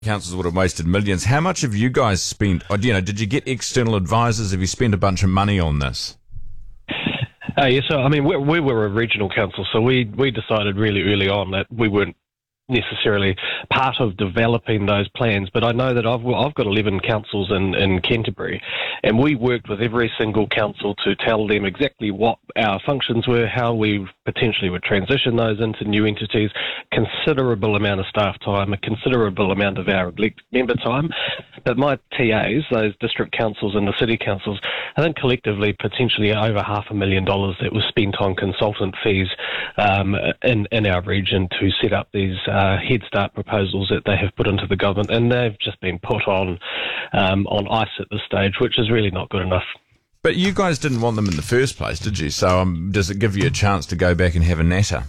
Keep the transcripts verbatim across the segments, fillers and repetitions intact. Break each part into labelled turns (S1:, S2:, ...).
S1: Councils would have wasted millions. How much have you guys spent? Or, you know, did you get external advisors? Have you spent a bunch of money on this?
S2: Uh, yeah, so I mean, we, we were a regional council, so we, we decided really early on that we weren't necessarily part of developing those plans, but I know that I've I've got eleven councils in, in Canterbury, and we worked with every single council to tell them exactly what our functions were, how we potentially would transition those into new entities, considerable amount of staff time, a considerable amount of our member time. But my T As, those district councils and the city councils, I think collectively potentially over half a million dollars that was spent on consultant fees um, in, in our region to set up these uh, Head Start proposals that they have put into the government, and they've just been put on um, on ice at this stage, which is really not good enough.
S1: But you guys didn't want them in the first place, did you? So um, does it give you a chance to go back and have a natter?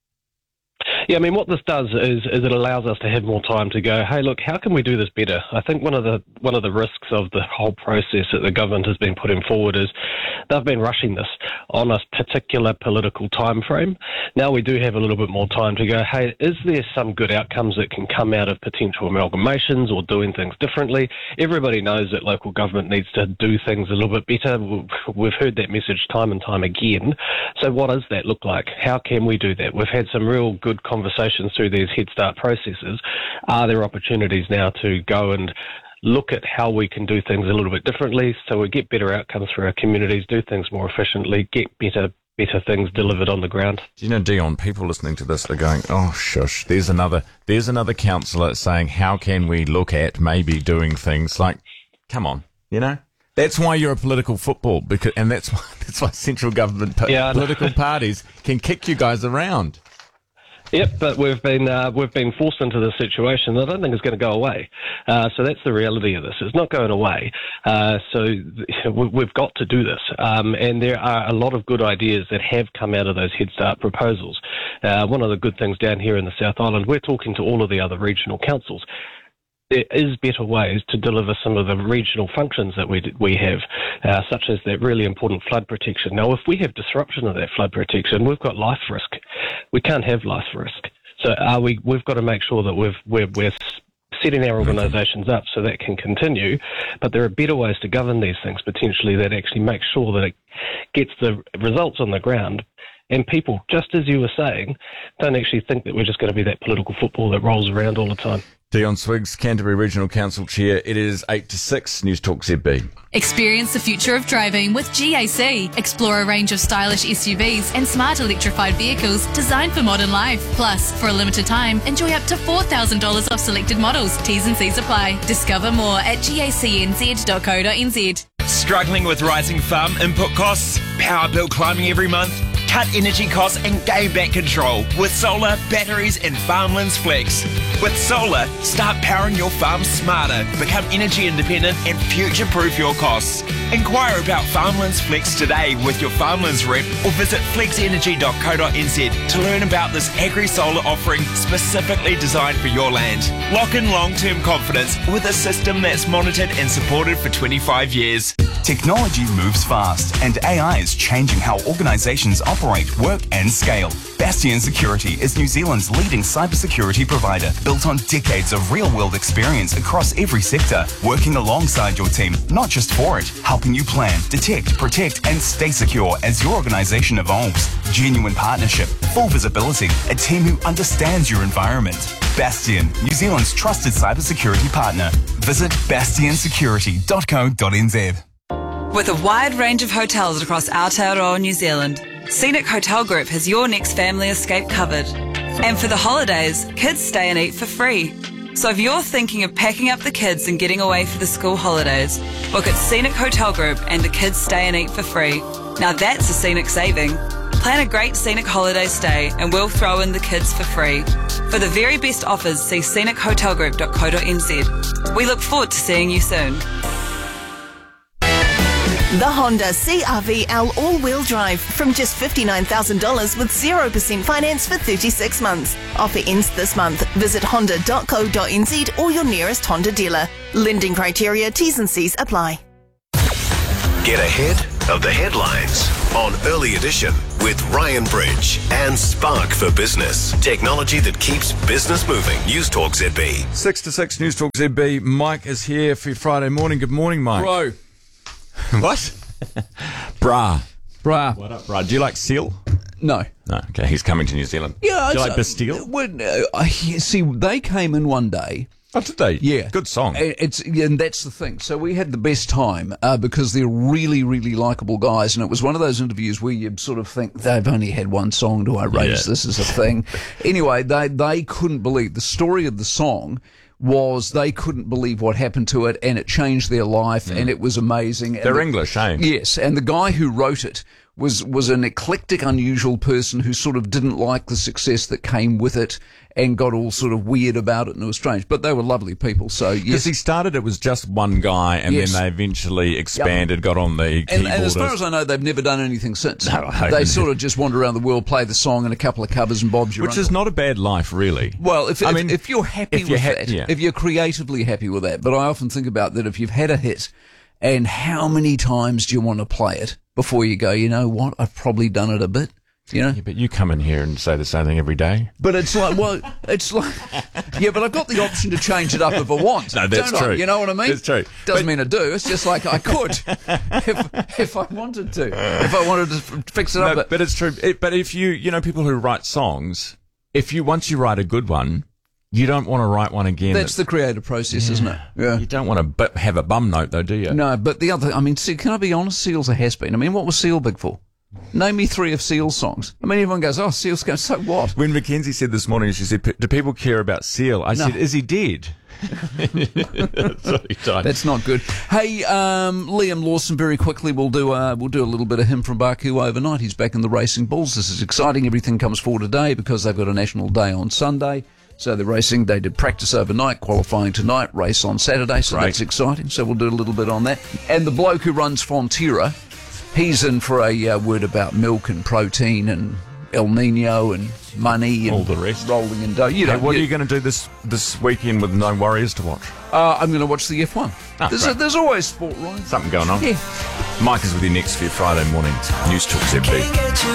S2: Yeah, I mean, what this does is, is it allows us to have more time to go, hey, look, how can we do this better? I think one of the one of the risks of the whole process that the government has been putting forward is they've been rushing this on a particular political time frame. Now we do have a little bit more time to go, hey, is there some good outcomes that can come out of potential amalgamations or doing things differently? Everybody knows that local government needs to do things a little bit better. We've heard that message time and time again. So what does that look like? How can we do that? We've had some real good conversations through these Head Start processes. Are there opportunities now to go and look at how we can do things a little bit differently so we get better outcomes for our communities, do things more efficiently, get better better things delivered on the ground?
S1: Do you know, Dion, people listening to this are going, oh, shush, there's another there's another councillor saying, how can we look at maybe doing things like, come on, you know? That's why you're a political football, because, and that's why, that's why central government po-
S2: yeah,
S1: political parties can kick you guys around.
S2: Yep, but we've been uh, we've been forced into this situation that I don't think is going to go away. Uh, so that's the reality of this. It's not going away. Uh, so th- we've got to do this. Um, and there are a lot of good ideas that have come out of those Head Start proposals. Uh, one of the good things down here in the South Island, we're talking to all of the other regional councils. There is better ways to deliver some of the regional functions that we we have, uh, such as that really important flood protection. Now, if we have disruption of that flood protection, we've got life risk. We can't have life risk. So are we, we've got to make sure that we've, we're, we're setting our organisations up so that can continue. But there are better ways to govern these things, potentially, that actually make sure that it gets the results on the ground. And people, just as you were saying, don't actually think that we're just going to be that political football that rolls around all the time.
S1: Dion Swiggs, Canterbury Regional Council Chair. It is eight to six, News Talk Z B.
S3: Experience the future of driving with G A C. Explore a range of stylish S U Vs and smart electrified vehicles designed for modern life. Plus, for a limited time, enjoy up to four thousand dollars off selected models. T's and C's apply. Discover more at gacnz dot co dot n z.
S4: Struggling with rising farm input costs? Power bill climbing every month? Cut energy costs and gain back control with solar, batteries and Farmlands Flex. With solar, start powering your farm smarter, become energy independent and future-proof your costs. Inquire about Farmlands Flex today with your Farmlands rep or visit flex energy dot co dot n z to learn about this agri-solar offering specifically designed for your land. Lock in long-term confidence with a system that's monitored and supported for twenty-five years.
S5: Technology moves fast and A I is changing how organisations operate, work and scale. Bastion Security is New Zealand's leading cybersecurity provider, built on decades of real-world experience across every sector, working alongside your team, not just for it, helping you plan, detect, protect and stay secure as your organisation evolves. Genuine partnership, full visibility, a team who understands your environment. Bastion, New Zealand's trusted cybersecurity partner. Visit bastion security dot co dot n z.
S6: With a wide range of hotels across Aotearoa, New Zealand, Scenic Hotel Group has your next family escape covered. And for the holidays, kids stay and eat for free. So if you're thinking of packing up the kids and getting away for the school holidays, book at Scenic Hotel Group and the kids stay and eat for free. Now that's a scenic saving. Plan a great scenic holiday stay and we'll throw in the kids for free. For the very best offers, see scenic hotel group dot co dot n z. We look forward to seeing you soon.
S7: The Honda C R V L all-wheel drive from just fifty-nine thousand dollars with zero percent finance for thirty-six months. Offer ends this month. Visit honda dot co dot n z or your nearest Honda dealer. Lending criteria, T's and C's apply.
S8: Get ahead of the headlines on Early Edition with Ryan Bridge and Spark for Business. Technology that keeps business moving. News Talk Z B.
S1: Six to six News Talk Z B. Mike is here for your Friday morning. Good morning, Mike.
S9: Bro.
S1: What? Brah.
S9: Brah.
S1: What up, brah? Do you like seal?
S9: No.
S1: No. Okay, he's coming to New Zealand.
S9: Yeah.
S1: Do you
S9: it's,
S1: like Bastille?
S9: When, uh, I, see, they came in one day.
S1: Oh, did they?
S9: Yeah.
S1: Good song.
S9: And It's and that's the thing. So we had the best time uh, because they're really, really likeable guys, and it was one of those interviews where you sort of think they've only had one song. Do I raise
S1: Yeah.
S9: this as a thing? Anyway, they they couldn't believe the story of the song. Was they couldn't believe what happened to it, and it changed their life,
S1: Mm.
S9: and it was amazing. And
S1: They're
S9: the-
S1: English, eh?
S9: Yes, and the guy who wrote it was was an eclectic, unusual person who sort of didn't like the success that came with it and got all sort of weird about it, and it was strange. But they were lovely people, so
S1: Because
S9: yes.
S1: he started, it was just one guy, and
S9: Yes.
S1: then they eventually expanded, got on the
S9: And,
S1: keyboardist.
S9: and as far as I know, they've never done anything since.
S1: No, I
S9: they
S1: haven't.
S9: sort of just wander around the world, play the song and a couple of covers, and Bob's your
S1: Which
S9: uncle.
S1: is not a bad life, really.
S9: Well, if,
S1: I
S9: if,
S1: mean,
S9: if you're happy
S1: if you're
S9: with
S1: ha-
S9: that,
S1: yeah.
S9: if you're creatively happy with that, but I often think about that if you've had a hit, and how many times do you want to play it before you go, you know what, I've probably done it a bit, you know?
S1: Yeah, but you come in here and say the same thing every day.
S9: But it's like, well, it's like, yeah, but I've got the option to change it up if I want.
S1: No, that's
S9: don't I?
S1: true.
S9: You know what I mean?
S1: That's true.
S9: Doesn't
S1: But-
S9: mean I do. It's just like I could if, if I wanted to. If I wanted to f- fix it up.
S1: No,
S9: but,
S1: but it's true. It, but if you, you know, people who write songs, if you, once you write a good one, you don't want to write one again.
S9: that's the creative process, isn't it? Yeah.
S1: You don't want to bu- have a bum note, though, do you?
S9: No, but the other, I mean, see, can I be honest? Seal's a has-been. I mean, what was Seal big for? Name me three of Seal's songs. I mean, everyone goes, oh, Seal's going, so what?
S1: When Mackenzie said this morning, she said, do people care about Seal? I
S9: No.
S1: said, is he dead? That's what he died.
S9: That's not good. Hey, um, Liam Lawson, very quickly, we'll do uh, we'll do a little bit of him from Baku overnight. He's back in the Racing Bulls. This is exciting. Everything comes forward today because they've got a national day on Sunday. So they're racing. They did practice overnight, qualifying tonight, race on Saturday. So
S1: Great.
S9: that's exciting. So we'll do a little bit on that. And the bloke who runs Fonterra, he's in for a uh, word about milk and protein and El Nino and money and
S1: All the rest.
S9: rolling in dough. You
S1: Hey,
S9: know,
S1: what are
S9: you-
S1: you going to do this this weekend with no Warriors to watch?
S9: Uh, I'm going to watch the F one.
S1: Ah,
S9: there's,
S1: great.
S9: there's always sport, Ryan.
S1: Something going on.
S9: Yeah.
S1: Mike is with you next for your Friday morning News Talk Z B.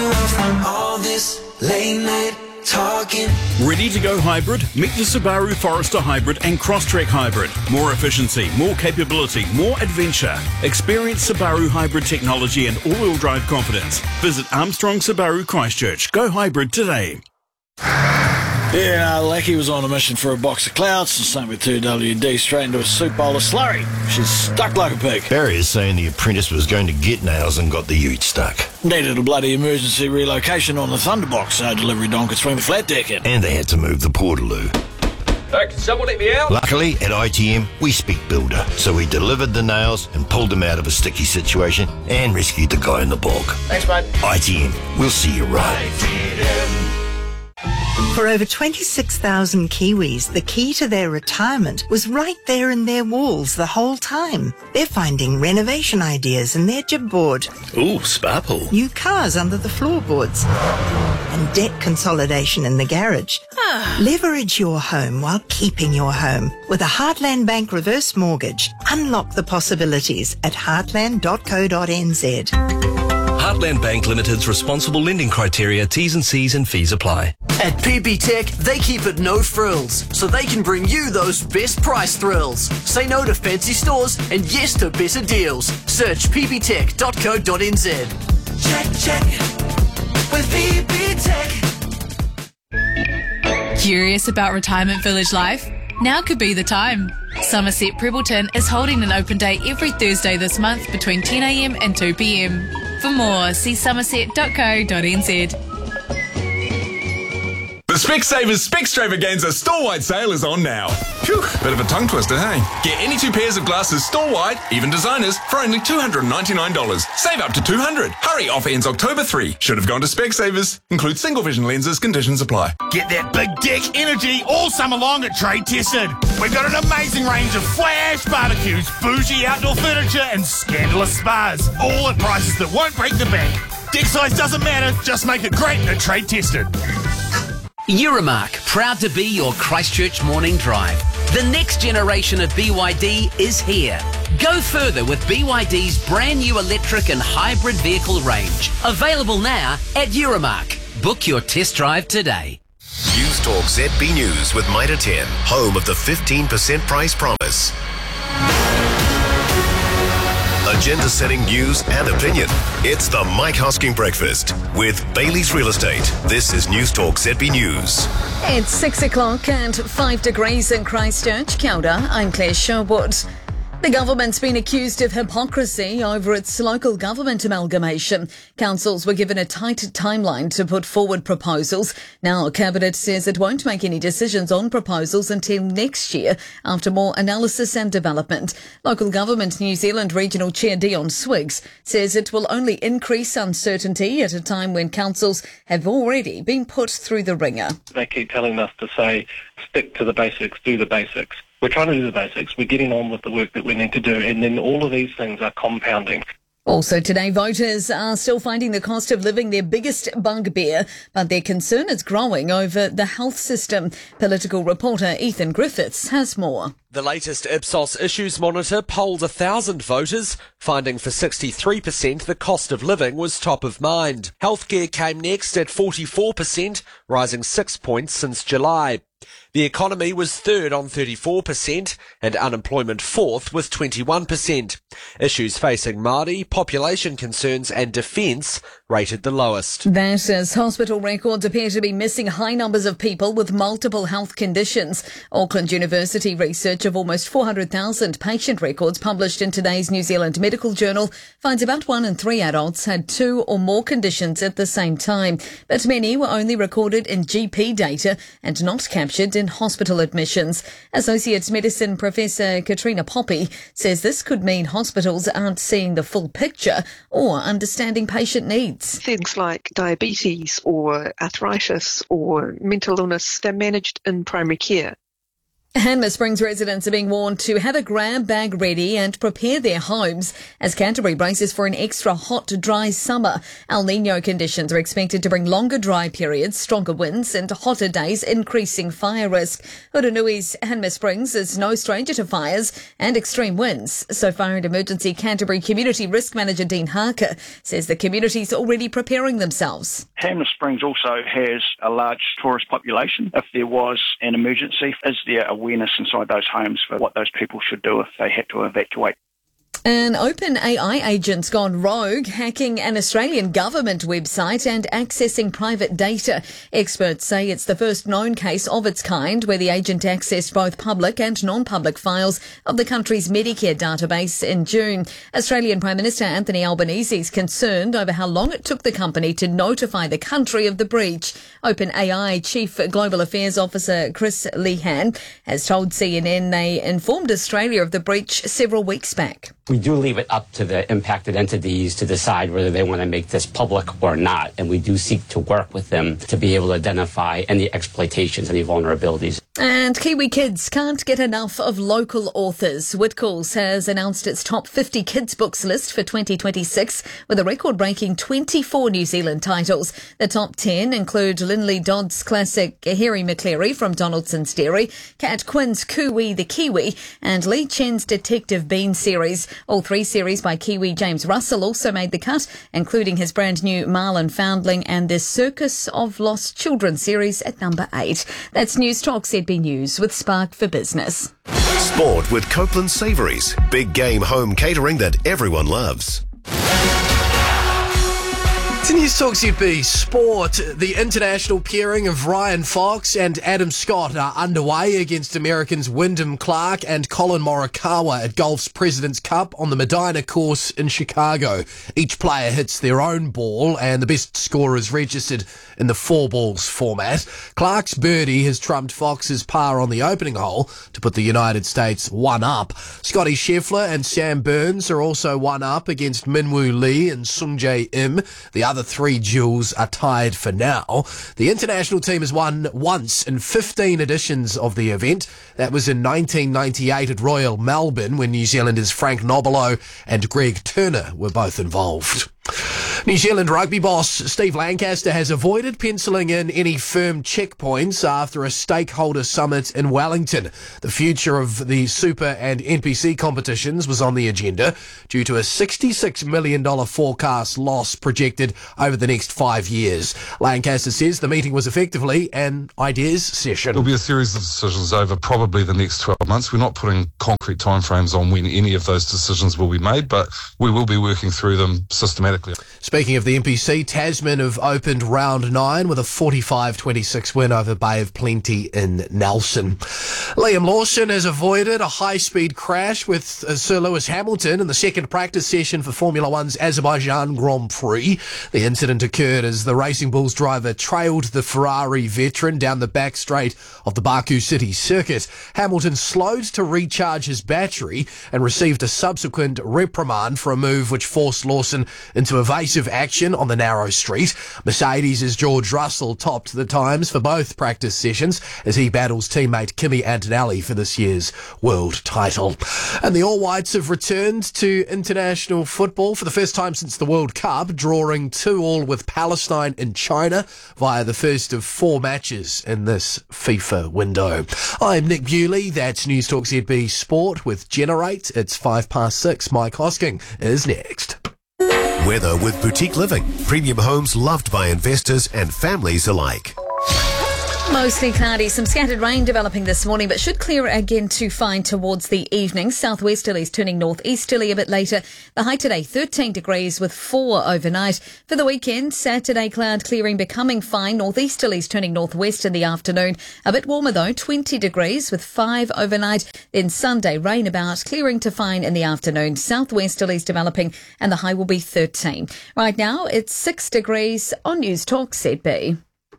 S10: Ready to go hybrid? Meet the Subaru Forester Hybrid and Crosstrek Hybrid. More efficiency, more capability, more adventure. Experience Subaru hybrid technology and all-wheel drive confidence. Visit Armstrong Subaru Christchurch. Go hybrid today.
S11: Yeah, Lecky was on a mission for a box of clouds, the same with two W D, straight into a soup bowl of slurry. She's stuck like a pig.
S12: Barry is saying the apprentice was going to get nails and got the ute stuck.
S11: Needed a bloody emergency relocation on the Thunderbox so delivery don could swing the flat deck in.
S12: And they had to move the portaloo.
S11: Hey, can someone let me out?
S12: Luckily, at I T M, we speak builder, so we delivered the nails and pulled him out of a sticky situation and rescued the guy in the bog.
S11: Thanks, mate.
S12: I T M, we'll see you right.
S13: For over twenty-six thousand Kiwis, the key to their retirement was right there in their walls the whole time. They're finding renovation ideas in their jib board,
S12: Ooh, sparkle.
S13: new cars under the floorboards, and debt consolidation in the garage. Leverage your home while keeping your home. With a Heartland Bank reverse mortgage, unlock the possibilities at heartland dot co dot n z.
S14: Heartland Bank Limited's responsible lending criteria, T's and C's and fees apply.
S15: At P B Tech, they keep it no frills, so they can bring you those best price thrills. Say no to fancy stores and yes to better deals. Search p b tech dot co dot n z. Check, check, with P B Tech.
S3: Curious about retirement village life? Now could be the time. Somerset Prebbleton is holding an open day every Thursday this month between ten a m and two p m. For more, see somerset dot co dot n z.
S16: The Specsavers Specstravaganza store-wide sale is on now. Phew, bit of a tongue twister, hey? Get any two pairs of glasses store-wide, even designers, for only two hundred ninety-nine dollars. Save up to two hundred dollars. Hurry, offer ends October third. Should have gone to Specsavers. Includes single vision lenses, conditions apply.
S17: Get that big dick energy all summer long at Trade Tested. We've got an amazing range of flash barbecues, bougie outdoor furniture, and scandalous spas. All at prices that won't break the bank. Dick size doesn't matter, just make it great at Trade Tested.
S18: Euromark, proud to be your Christchurch morning drive. The next generation of B Y D is here. Go further with B Y D's brand new electric and hybrid vehicle range. Available now at Euromark. Book your test drive today.
S8: News Talk Z B News with Mitre ten, home of the fifteen percent price promise. Agenda-setting news and opinion. It's the Mike Hosking Breakfast with Bailey's Real Estate. This is News Talk Z B News.
S19: It's six o'clock and five degrees in Christchurch. Kia ora, I'm Claire Sherwood. The government's been accused of hypocrisy over its local government amalgamation. Councils were given a tight timeline to put forward proposals. Now, Cabinet says it won't make any decisions on proposals until next year after more analysis and development. Local Government New Zealand Regional Chair Dion Swiggs says it will only increase uncertainty at a time when councils have already been put through the ringer.
S2: They keep telling us to say, stick to the basics, do the basics. We're trying to do the basics. We're getting on with the work that we need to do, and then all of these things are compounding.
S19: Also today, voters are still finding the cost of living their biggest bugbear, but their concern is growing over the health system. Political reporter Ethan Griffiths has more.
S20: The latest Ipsos Issues Monitor polled one thousand voters, finding for sixty-three percent the cost of living was top of mind. Healthcare came next at forty-four percent, rising six points since July. The economy was third on thirty-four percent and unemployment fourth with twenty-one percent. Issues facing Māori, population concerns and defence rated the lowest.
S19: That as hospital records appear to be missing high numbers of people with multiple health conditions. Auckland University research of almost four hundred thousand patient records published in today's New Zealand Medical Journal finds about one in three adults had two or more conditions at the same time, but many were only recorded in G P data and not captured in hospital admissions. Associate Medicine Professor Katrina Poppy says this could mean hospitals aren't seeing the full picture or understanding patient needs.
S21: Things like diabetes or arthritis or mental illness, they're managed in primary care.
S19: Hanmer Springs residents are being warned to have a grab bag ready and prepare their homes as Canterbury braces for an extra hot, dry summer. El Niño conditions are expected to bring longer dry periods, stronger winds and hotter days, increasing fire risk. Hurunui's Hanmer Springs is no stranger to fires and extreme winds. So Fire and Emergency Canterbury Community Risk Manager Dean Harker says the community's already preparing themselves.
S22: Hanmer Springs also has a large tourist population. If there was an emergency, is there a awareness inside those homes for what those people should do if they had to evacuate?
S19: An open A I agent's gone rogue, hacking an Australian government website and accessing private data. Experts say it's the first known case of its kind where the agent accessed both public and non-public files of the country's Medicare database in June. Australian Prime Minister Anthony Albanese is concerned over how long it took the company to notify the country of the breach. Open A I Chief Global Affairs Officer Chris Lehan has told C N N they informed Australia of the breach several weeks back.
S23: We do leave it up to the impacted entities to decide whether they want to make this public or not, and we do seek to work with them to be able to identify any exploitations, any vulnerabilities.
S19: And Kiwi kids can't get enough of local authors. Whitcoulls has announced its top fifty kids books list for twenty twenty-six with a record-breaking twenty-four New Zealand titles. The top ten include Linley Dodd's classic Harry McCleary from Donaldson's Dairy, Kat Quinn's Cooey the Kiwi, and Lee Chen's Detective Bean series. All three series by Kiwi James Russell also made the cut, including his brand new Marlin Foundling and the Circus of Lost Children series at number eight. That's News Talk Z B News with Spark for Business.
S8: Sport with Copeland Savouries. Big game home catering that everyone loves.
S15: To News Talk Z B Sport, the international pairing of Ryan Fox and Adam Scott are underway against Americans Wyndham Clark and Colin Morikawa at golf's President's Cup on the Medina course in Chicago. Each player hits their own ball and the best score is registered in the four balls format. Clark's birdie has trumped Fox's par on the opening hole to put the United States one up. Scotty Scheffler and Sam Burns are also one up against Minwoo Lee and Sungjae Im. The other three duels are tied for now. The international team has won once in fifteen editions of the event. That was in nineteen ninety-eight at Royal Melbourne when New Zealanders Frank Nobilo and Greg Turner were both involved.
S4: New Zealand rugby boss Steve Lancaster has avoided penciling in any firm checkpoints after a stakeholder summit in Wellington. The future of the Super and N P C competitions was on the agenda due to a sixty-six million dollars forecast loss projected over the next five years. Lancaster says the meeting was effectively an ideas session.
S5: There'll be a series of decisions over probably the next twelve months. We're not putting concrete timeframes on when any of those decisions will be made, but we will be working through them systematically.
S4: Speaking of the N P C, Tasman have opened round nine with a forty-five twenty-six win over Bay of Plenty in Nelson. Liam Lawson has avoided a high-speed crash with uh, Sir Lewis Hamilton in the second practice session for Formula One's Azerbaijan Grand Prix. The incident occurred as the Racing Bulls driver trailed the Ferrari veteran down the back straight of the Baku City circuit. Hamilton slowed to recharge his battery and received a subsequent reprimand for a move which forced Lawson into evasive action on the narrow street. Mercedes' George Russell topped the times for both practice sessions as he battles teammate Kimi Antonelli for this year's world title. And the All Whites have returned to international football for the first time since the World Cup, drawing two all with Palestine and China via the first of four matches in this FIFA window. I'm Nick Bewley. That's News Talk Z B Sport with Generate. It's five past six. Mike Hosking is next.
S8: Weather with Boutique Living. Premium homes loved by investors and families alike.
S19: Mostly cloudy, some scattered rain developing this morning, but should clear again to fine towards the evening. Southwesterlies turning northeasterly a bit later. The high today, thirteen degrees with four overnight. For the weekend, Saturday cloud clearing becoming fine. Northeasterlies turning northwest in the afternoon. A bit warmer though, twenty degrees with five overnight. Then Sunday, rain about, clearing to fine in the afternoon. Southwesterlies developing and the high will be thirteen. Right now, it's six degrees on News Talk Z B.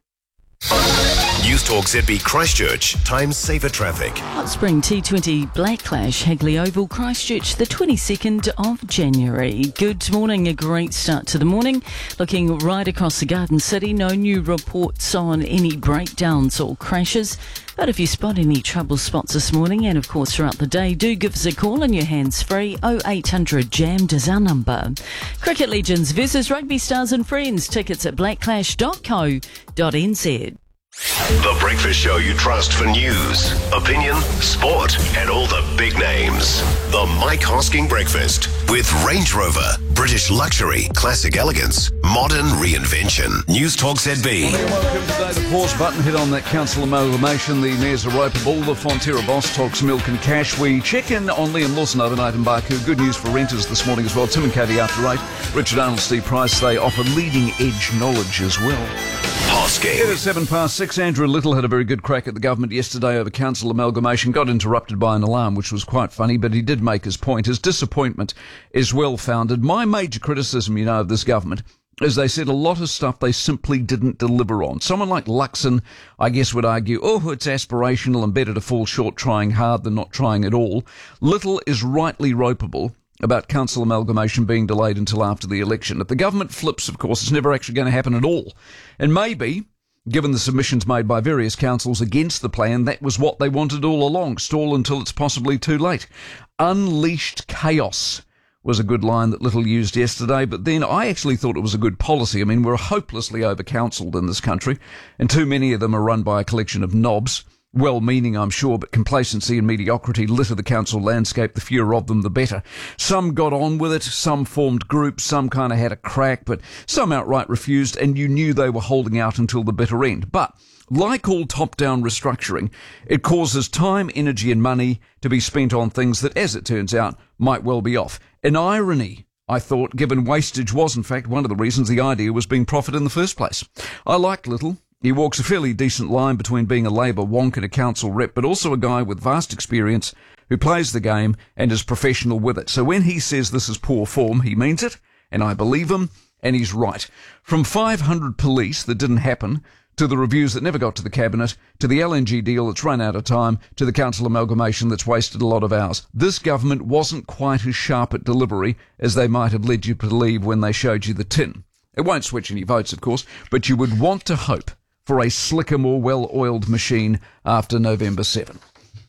S8: News Talk Z B Christchurch. Time saver traffic.
S6: Hot Spring T twenty Black Clash, Hagley Oval, Christchurch, the twenty-second of January. Good morning, a great start to the morning. Looking right across the Garden City, no new reports on any breakdowns or crashes. But if you spot any trouble spots this morning, and of course throughout the day, do give us a call on your hands-free. oh eight hundred jammed is our number. Cricket Legends versus Rugby Stars and Friends. Tickets at black clash dot co dot n z.
S8: The breakfast show you trust for news, opinion, sport, and all the big names. The Mike Hosking Breakfast with Range Rover. British luxury, classic elegance, modern reinvention. News Talk Z B.
S9: Welcome today. The pause button hit on that council amalgamation. The mayor's a rope ball. The Fonterra boss talks milk and cash. We check in on Liam Lawson overnight in Baku. Good news for renters this morning as well. Tim and Katie after eight. Richard Arnold, Steve Price. They offer leading edge knowledge as well.
S8: Hosking.
S9: It is seven past six. Andrew Little had a very good crack at the government yesterday over council amalgamation. Got interrupted by an alarm, which was quite funny, but he did make his point. His disappointment is well founded. My major criticism, you know, of this government is they said a lot of stuff they simply didn't deliver on. Someone like Luxon, I guess, would argue, oh, it's aspirational and better to fall short trying hard than not trying at all. Little is rightly ropeable about council amalgamation being delayed until after the election. If the government flips, of course, it's never actually going to happen at all. And maybe, given the submissions made by various councils against the plan, that was what they wanted all along, stall until it's possibly too late. Unleashed chaos was a good line that Little used yesterday, but then I actually thought it was a good policy. I mean, we're hopelessly over-councilled in this country, and too many of them are run by a collection of knobs. Well-meaning, I'm sure, but complacency and mediocrity litter the council landscape. The fewer of them, the better. Some got on with it, some formed groups, some kind of had a crack, but some outright refused, and you knew they were holding out until the bitter end. But like all top-down restructuring, it causes time, energy and money to be spent on things that, as it turns out, might well be off. An irony, I thought, given wastage was, in fact, one of the reasons the idea was being proffered in the first place. I liked Little. He walks a fairly decent line between being a Labour wonk and a council rep, but also a guy with vast experience who plays the game and is professional with it. So when he says this is poor form, he means it, and I believe him, and he's right. From five hundred police that didn't happen, to the reviews that never got to the Cabinet, to the L N G deal that's run out of time, to the council amalgamation that's wasted a lot of hours. This government wasn't quite as sharp at delivery as they might have led you to believe when they showed you the tin. It won't switch any votes, of course, but you would want to hope for a slicker, more well-oiled machine after November seventh.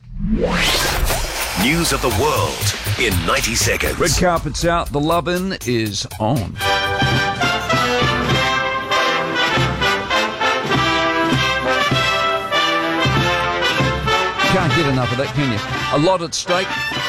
S8: News of the world in ninety seconds.
S9: Red carpet's out, the love-in is on. Can't get enough of that, can you? A lot at stake.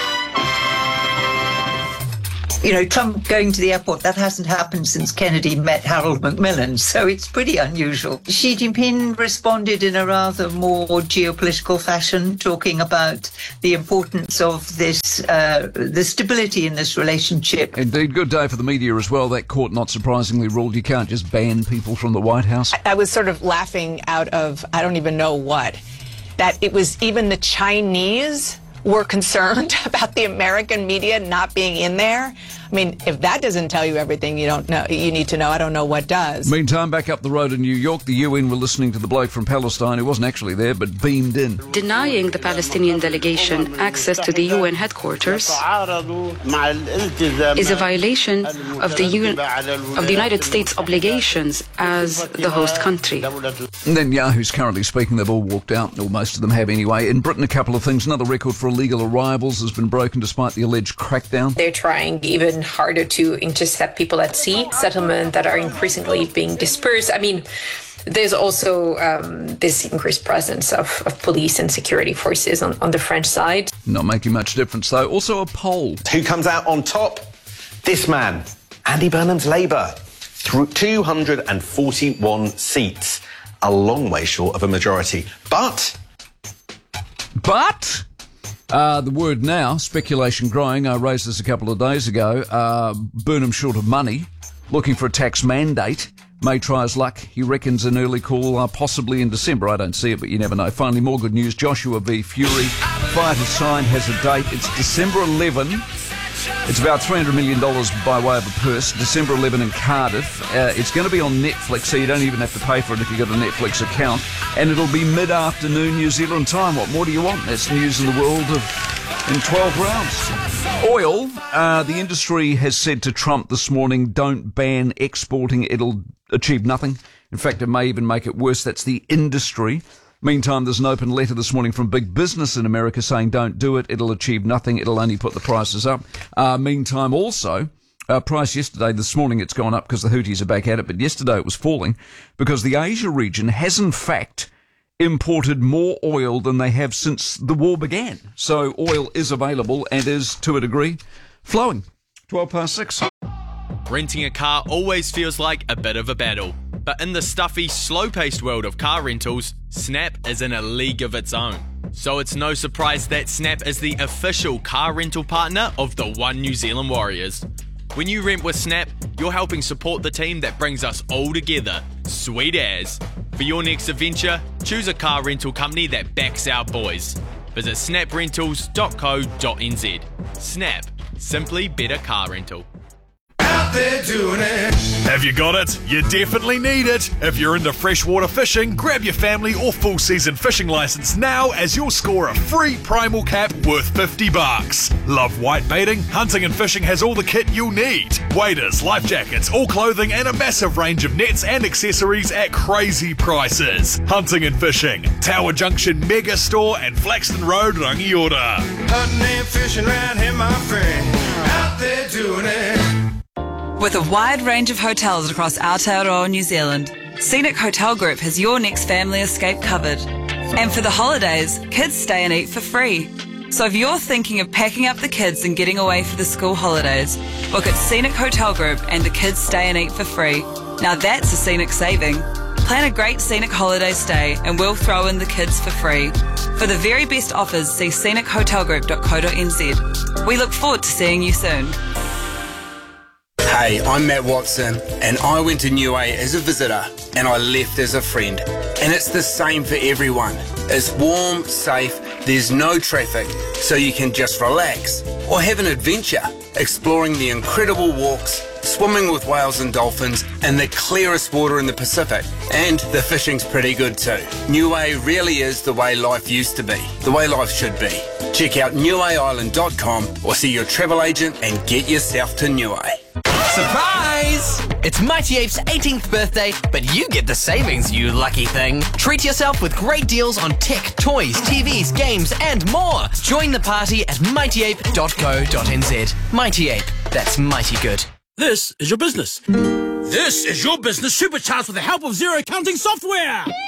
S1: You know, Trump going to the airport, that hasn't happened since Kennedy met Harold Macmillan, so it's pretty unusual. Xi Jinping responded in a rather more geopolitical fashion, talking about the importance of this, uh, the stability in this relationship.
S9: Indeed, good day for the media as well. That court, not surprisingly, ruled you can't just ban people from the White House.
S7: I was sort of laughing out of, I don't even know what, that it was even the Chinese were concerned about the American media not being in there. I mean, if that doesn't tell you everything you don't know, you need to know, I don't know what does.
S9: Meantime, back up the road in New York, the U N were listening to the bloke from Palestine who wasn't actually there but beamed in.
S10: Denying the Palestinian delegation access to the U N headquarters is a violation of the U N, of the United States obligations as the host country.
S9: And then Yahoo's currently speaking. They've all walked out, or most of them have anyway. In Britain, a couple of things. Another record for illegal arrivals has been broken despite the alleged crackdown.
S24: They're trying even harder to intercept people at sea, settlements that are increasingly being dispersed. I mean, there's also um, this increased presence of, of police and security forces on, on the French side.
S9: Not making much difference, though. Also a poll.
S25: Who comes out on top? This man, Andy Burnham's Labour. Through two hundred forty-one seats. A long way short of a majority. But...
S9: But... Uh, the word now, speculation growing. I raised this a couple of days ago. Uh, Burnham short of money, looking for a tax mandate. May try his luck. He reckons an early call, uh, possibly in December. I don't see it, but you never know. Finally, more good news. Joshua v Fury, fight is signed, has a date. It's December eleventh. It's about three hundred million dollars by way of a purse. December eleventh in Cardiff. Uh, it's going to be on Netflix, so you don't even have to pay for it if you've got a Netflix account. And it'll be mid-afternoon New Zealand time. What more do you want? That's news in the world of in twelve rounds. Oil. Uh, the industry has said to Trump this morning, don't ban exporting. It'll achieve nothing. In fact, it may even make it worse. That's the industry. Meantime, there's an open letter this morning from big business in America saying don't do it. It'll achieve nothing. It'll only put the prices up. Uh, meantime, also, uh, price yesterday, this morning it's gone up because the Houthis are back at it, but yesterday it was falling because the Asia region has in fact imported more oil than they have since the war began. So oil is available and is, to a degree, flowing. twelve past six.
S26: Renting a car always feels like a bit of a battle. But in the stuffy, slow-paced world of car rentals, Snap is in a league of its own. So it's no surprise that Snap is the official car rental partner of the One New Zealand Warriors. When you rent with Snap, you're helping support the team that brings us all together. Sweet as. For your next adventure, choose a car rental company that backs our boys. Visit snap rentals dot co dot n z. Snap. Simply better car rental.
S17: They're doing it. Have you got it? You definitely need it. If you're into freshwater fishing, grab your family or full season fishing license now as you'll score a free primal cap worth fifty bucks. Love white baiting? Hunting and Fishing has all the kit you'll need. Waders, life jackets, all clothing and a massive range of nets and accessories at crazy prices. Hunting and Fishing, Tower Junction Mega Store and Flaxton Road, Rangiora.
S27: Hunting and fishing around here, my friend. Out there doing it.
S28: With a wide range of hotels across Aotearoa, New Zealand, Scenic Hotel Group has your next family escape covered. And for the holidays, kids stay and eat for free. So if you're thinking of packing up the kids and getting away for the school holidays, book at Scenic Hotel Group and the kids stay and eat for free. Now that's a scenic saving. Plan a great scenic holiday stay and we'll throw in the kids for free. For the very best offers, see scenic hotel group dot co dot n z. We look forward to seeing you soon.
S29: Hey, I'm Matt Watson, and I went to Niue as a visitor, and I left as a friend. And it's the same for everyone. It's warm, safe, there's no traffic, so you can just relax or have an adventure, exploring the incredible walks, swimming with whales and dolphins, and the clearest water in the Pacific. And the fishing's pretty good too. Niue really is the way life used to be, the way life should be. Check out niue island dot com or see your travel agent and get yourself to Niue.
S30: Surprise! It's Mighty Ape's eighteenth birthday, but you get the savings, you lucky thing. Treat yourself with great deals on tech, toys, T Vs, games, and more. Join the party at mighty ape dot co dot n z. Mighty Ape, that's mighty good.
S31: This is your business. This is your business supercharged with the help of Zero Accounting software.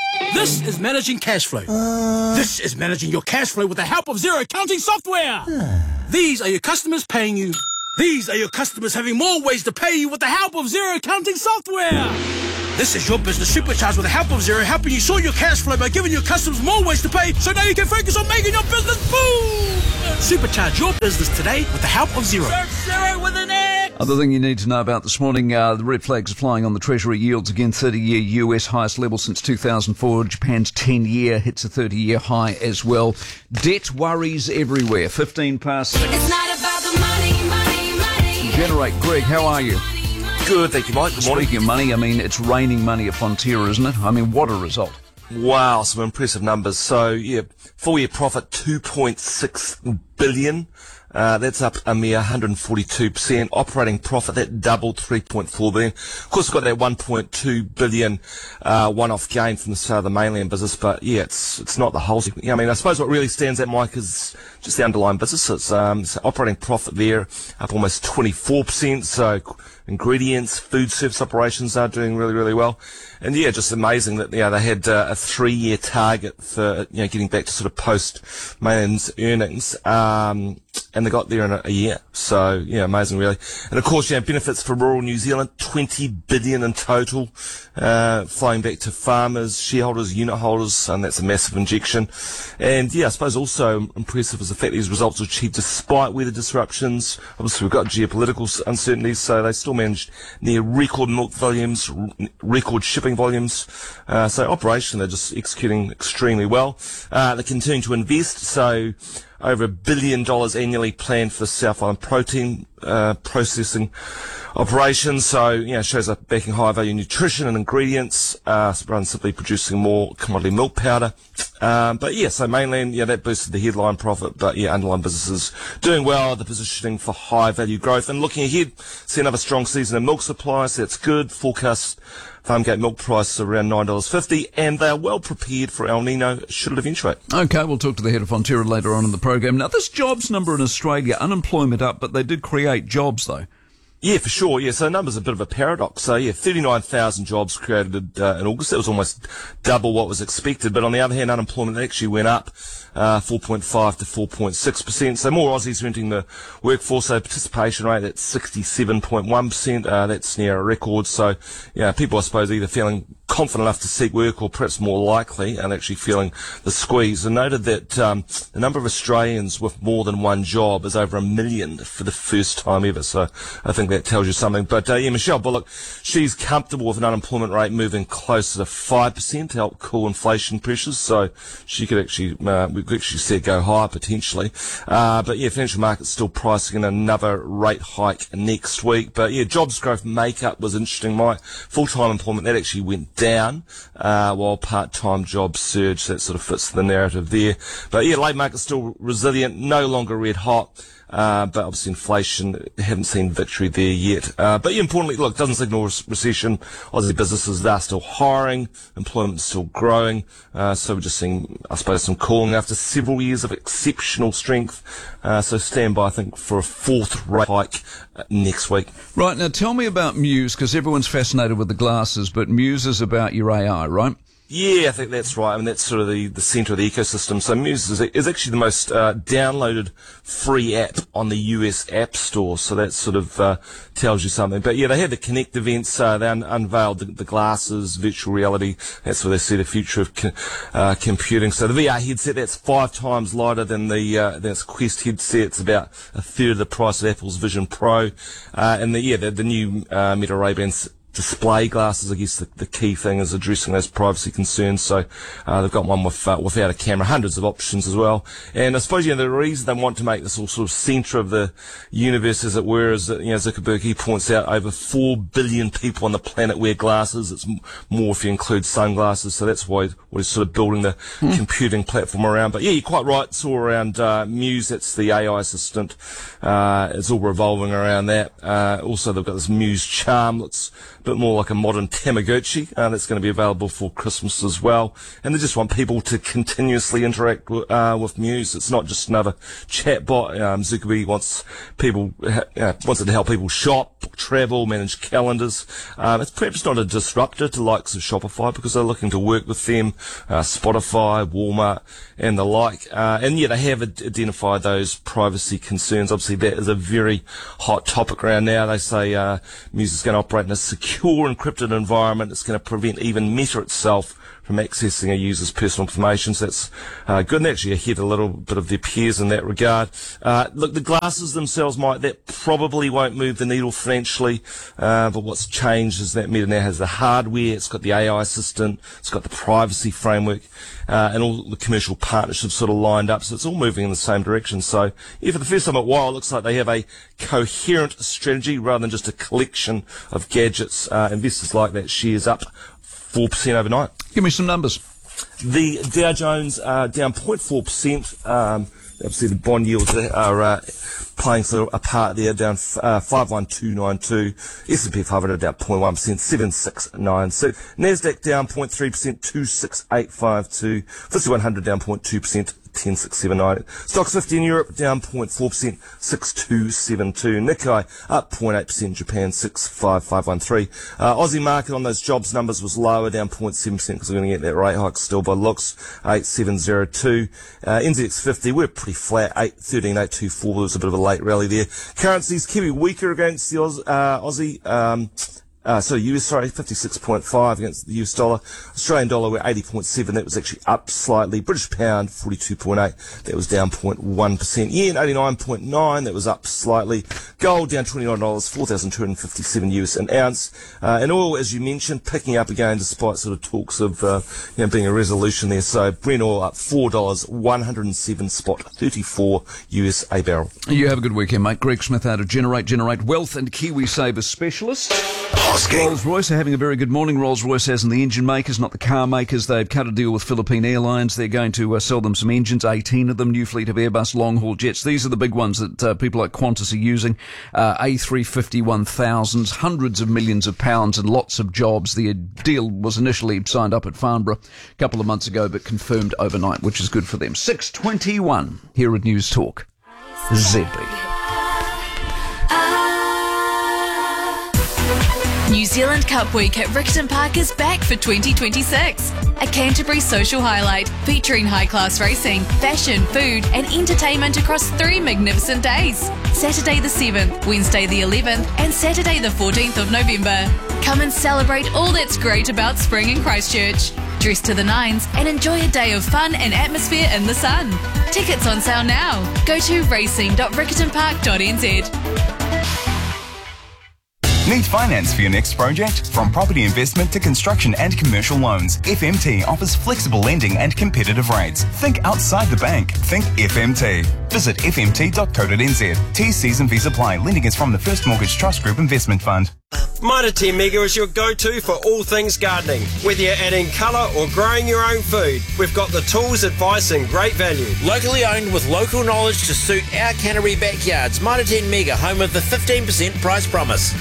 S2: This is managing cash flow. Uh... This is managing your cash flow with the help of Xero accounting software. These are your customers paying you. These are your customers having more ways to pay you with the help of Xero accounting software. This is your business supercharged with the help of Xero, helping you sort your cash flow by giving your customers more ways to pay, so now you can focus on making your business boom! Supercharge your business today with the help of Xero. Search Xero with an X!
S9: Other thing you need to know about this morning, uh, the red flags are flying on the Treasury yields again, thirty-year U S highest level since two thousand four. Japan's ten-year hits a thirty-year high as well. Debt worries everywhere. fifteen past six.
S3: It's not about the money, money, money.
S9: Generate. Greg, how are you?
S11: Good, thank you, Mike. Good morning.
S9: Speaking of money, I mean, it's raining money at Fonterra, isn't it? I mean, what a result.
S11: Wow, some impressive numbers. So, yeah, full year profit, two point six billion. Uh, that's up a mere one hundred forty-two percent. Operating profit, that doubled, three point four billion. Of course, we've got that one point two billion uh, one-off gain from the sale of the mainland business, but yeah, it's it's not the whole. Yeah, I mean, I suppose what really stands out, Mike, is just the underlying businesses. Um, so operating profit there up almost twenty-four percent. So ingredients, food service operations are doing really, really well. And yeah, just amazing that, you know, they had uh, a three-year target for, you know, getting back to sort of post-mainland's earnings. Um, and they got there in a, a year. So, yeah, amazing, really. And of course, yeah, benefits for rural New Zealand, twenty billion in total, uh, flowing back to farmers, shareholders, unit holders, and that's a massive injection. And yeah, I suppose also impressive is the fact these results were achieved despite weather disruptions. Obviously, we've got geopolitical uncertainties, so they still managed near record milk volumes, r- record shipping volumes. Uh, so operation, they're just executing extremely well. Uh, they're continuing to invest, so over a billion dollars annually planned for the South Island protein uh, processing operations. So, you know, shows up backing high value nutrition and ingredients, uh, rather than simply producing more commodity milk powder. Um, but yeah, so mainland, yeah, that boosted the headline profit, but yeah, underlying businesses doing well, the positioning for high value growth. And looking ahead, see another strong season of milk supply, so that's good. Forecast Farmgate milk price around nine dollars fifty, and they are well prepared for El Nino should it eventuate.
S9: Okay, we'll talk to the head of Fonterra later on in the program. Now, this jobs number in Australia, unemployment up, but they did create jobs, though.
S11: Yeah, for sure. Yeah, so the number's a bit of a paradox. So, yeah, thirty-nine thousand jobs created uh, in August. That was almost double what was expected. But on the other hand, unemployment actually went up uh, four point five to four point six percent. So more Aussies are entering the workforce. So participation rate at sixty-seven point one percent. Uh, that's near a record. So, yeah, people, I suppose, either feeling confident enough to seek work or perhaps more likely and actually feeling the squeeze. And noted that um, the number of Australians with more than one job is over a million for the first time ever. So I think that tells you something. But uh, yeah, Michelle Bullock, she's comfortable with an unemployment rate moving closer to five percent to help cool inflation pressures. So she could actually, uh, we could actually see it go higher potentially. Uh, but yeah, financial markets still pricing in another rate hike next week. But yeah, jobs growth makeup was interesting. My full-time employment, that actually went down, uh, while part-time jobs surged. So that sort of fits the narrative there. But yeah, labour market's still resilient, no longer red hot. Uh, but obviously inflation, haven't seen victory there yet. Uh, but yeah, importantly, look, doesn't signal re- recession. Aussie businesses, they're still hiring, employment's still growing. Uh, so we're just seeing, I suppose, some cooling after several years of exceptional strength. Uh, so stand by, I think, for a fourth rate hike uh, next week.
S9: Right, now tell me about Muse, because everyone's fascinated with the glasses, but Muse is about your A I, right?
S11: Yeah, I think that's right. I mean, that's sort of the, the centre of the ecosystem. So Muse is, is actually the most uh, downloaded free app on the U S App Store. So that sort of uh, tells you something. But yeah, they had the Connect events. Uh, they un- unveiled the, the glasses, virtual reality. That's where they see the future of co- uh, computing. So the V R headset, that's five times lighter than the uh, than its Quest headset. It's about a third of the price of Apple's Vision Pro. Uh, and the, yeah, the, the new uh, Meta Ray-Bans display glasses, I guess the, the key thing is addressing those privacy concerns. So uh, they've got one with uh, without a camera, hundreds of options as well. And I suppose, you know, the reason they want to make this all sort of centre of the universe, as it were, is that, you know, Zuckerberg, he points out over four billion people on the planet wear glasses. It's m- more if you include sunglasses. So that's why we're sort of building the mm. computing platform around. But yeah, you're quite right. It's all around uh, Muse. That's the A I assistant. Uh, it's all revolving around that. Uh, also, they've got this Muse Charm that's bit more like a modern Tamagotchi uh, that's going to be available for Christmas as well. And they just want people to continuously interact with, uh, with Muse. It's not just another chatbot. Um, Zuckerberg wants people uh, wants it to help people shop, travel, manage calendars. Um, it's perhaps not a disruptor to the likes of Shopify because they're looking to work with them, uh, Spotify, Walmart, and the like. Uh, and yeah, they have ad- identified those privacy concerns. Obviously, that is a very hot topic around now. They say uh, Muse is going to operate in a secure, encrypted environment. It's going to prevent even Meta itself from accessing a user's personal information. So that's uh, good and actually ahead a little bit of their peers in that regard. Uh, look, the glasses themselves might, that probably won't move the needle financially, uh, but what's changed is that Meta now has the hardware, it's got the A I assistant, it's got the privacy framework, uh, and all the commercial partnerships sort of lined up, so it's all moving in the same direction. So, yeah, for the first time in a while, it looks like they have a coherent strategy rather than just a collection of gadgets. Uh, investors like that. Shares up four percent overnight.
S9: Give me some numbers.
S11: The Dow Jones uh, down zero point four percent. Um, obviously, the bond yields are uh, playing sort of a part there, down uh, five one two nine two. S and P five hundred down zero point one percent, seven six nine six. NASDAQ down zero point three percent, two six eight five two. F T S E one hundred down zero point two percent, ten six seven nine. Stocks fifty in Europe down zero point four percent, six two seven two. Nikkei up zero point eight percent, Japan six five five one three. Uh, Aussie market on those jobs numbers was lower, down zero point seven percent because we're going to get that rate hike still by looks, eight seven zero two. Uh, N Z X fifty, we're pretty flat, eight thirteen eight two four. There was a bit of a late rally there. Currencies, Kiwi weaker against the Oz, uh, Aussie. Um, Uh, so U S, sorry, fifty-six point five against the U S dollar. Australian dollar, we're eighty point seven. That was actually up slightly. British pound, forty-two point eight. That was down zero point one percent. Yen, eighty-nine point nine. That was up slightly. Gold, down twenty-nine dollars, four thousand two hundred fifty-seven U S an ounce. Uh, and oil, as you mentioned, picking up again despite sort of talks of, uh, you know, being a resolution there. So Brent oil up four dollars, one hundred seven spot thirty-four U S a barrel.
S9: You have a good weekend, mate. Greg Smith out of Generate, Generate Wealth and KiwiSaver Specialist. Rolls-Royce are having a very good morning. Rolls-Royce, as in the engine makers, not the car makers. They've cut a deal with Philippine Airlines. They're going to uh, sell them some engines, eighteen of them, new fleet of Airbus long-haul jets. These are the big ones that uh, people like Qantas are using. Uh, A three fifty one thousands, hundreds of millions of pounds and lots of jobs. The deal was initially signed up at Farnborough a couple of months ago, but confirmed overnight, which is good for them. six twenty-one here at News Talk. Zebri.
S12: New Zealand Cup Week at Riccarton Park is back for twenty twenty-six. A Canterbury social highlight featuring high-class racing, fashion, food and entertainment across three magnificent days. Saturday the seventh, Wednesday the eleventh and Saturday the fourteenth of November. Come and celebrate all that's great about spring in Christchurch. Dress to the nines and enjoy a day of fun and atmosphere in the sun. Tickets on sale now. Go to racing dot riccarton park dot n z.
S13: Need finance for your next project? From property investment to construction and commercial loans, F M T offers flexible lending and competitive rates. Think outside the bank. Think F M T. Visit f m t dot co dot n z. T's, C's and V's apply. Lending is from the First Mortgage Trust Group Investment Fund.
S14: Mitre ten Mega is your go-to for all things gardening. Whether you're adding colour or growing your own food, we've got the tools, advice and great value.
S15: Locally owned with local knowledge to suit our Canterbury backyards. Mitre ten Mega, home of the fifteen percent price promise.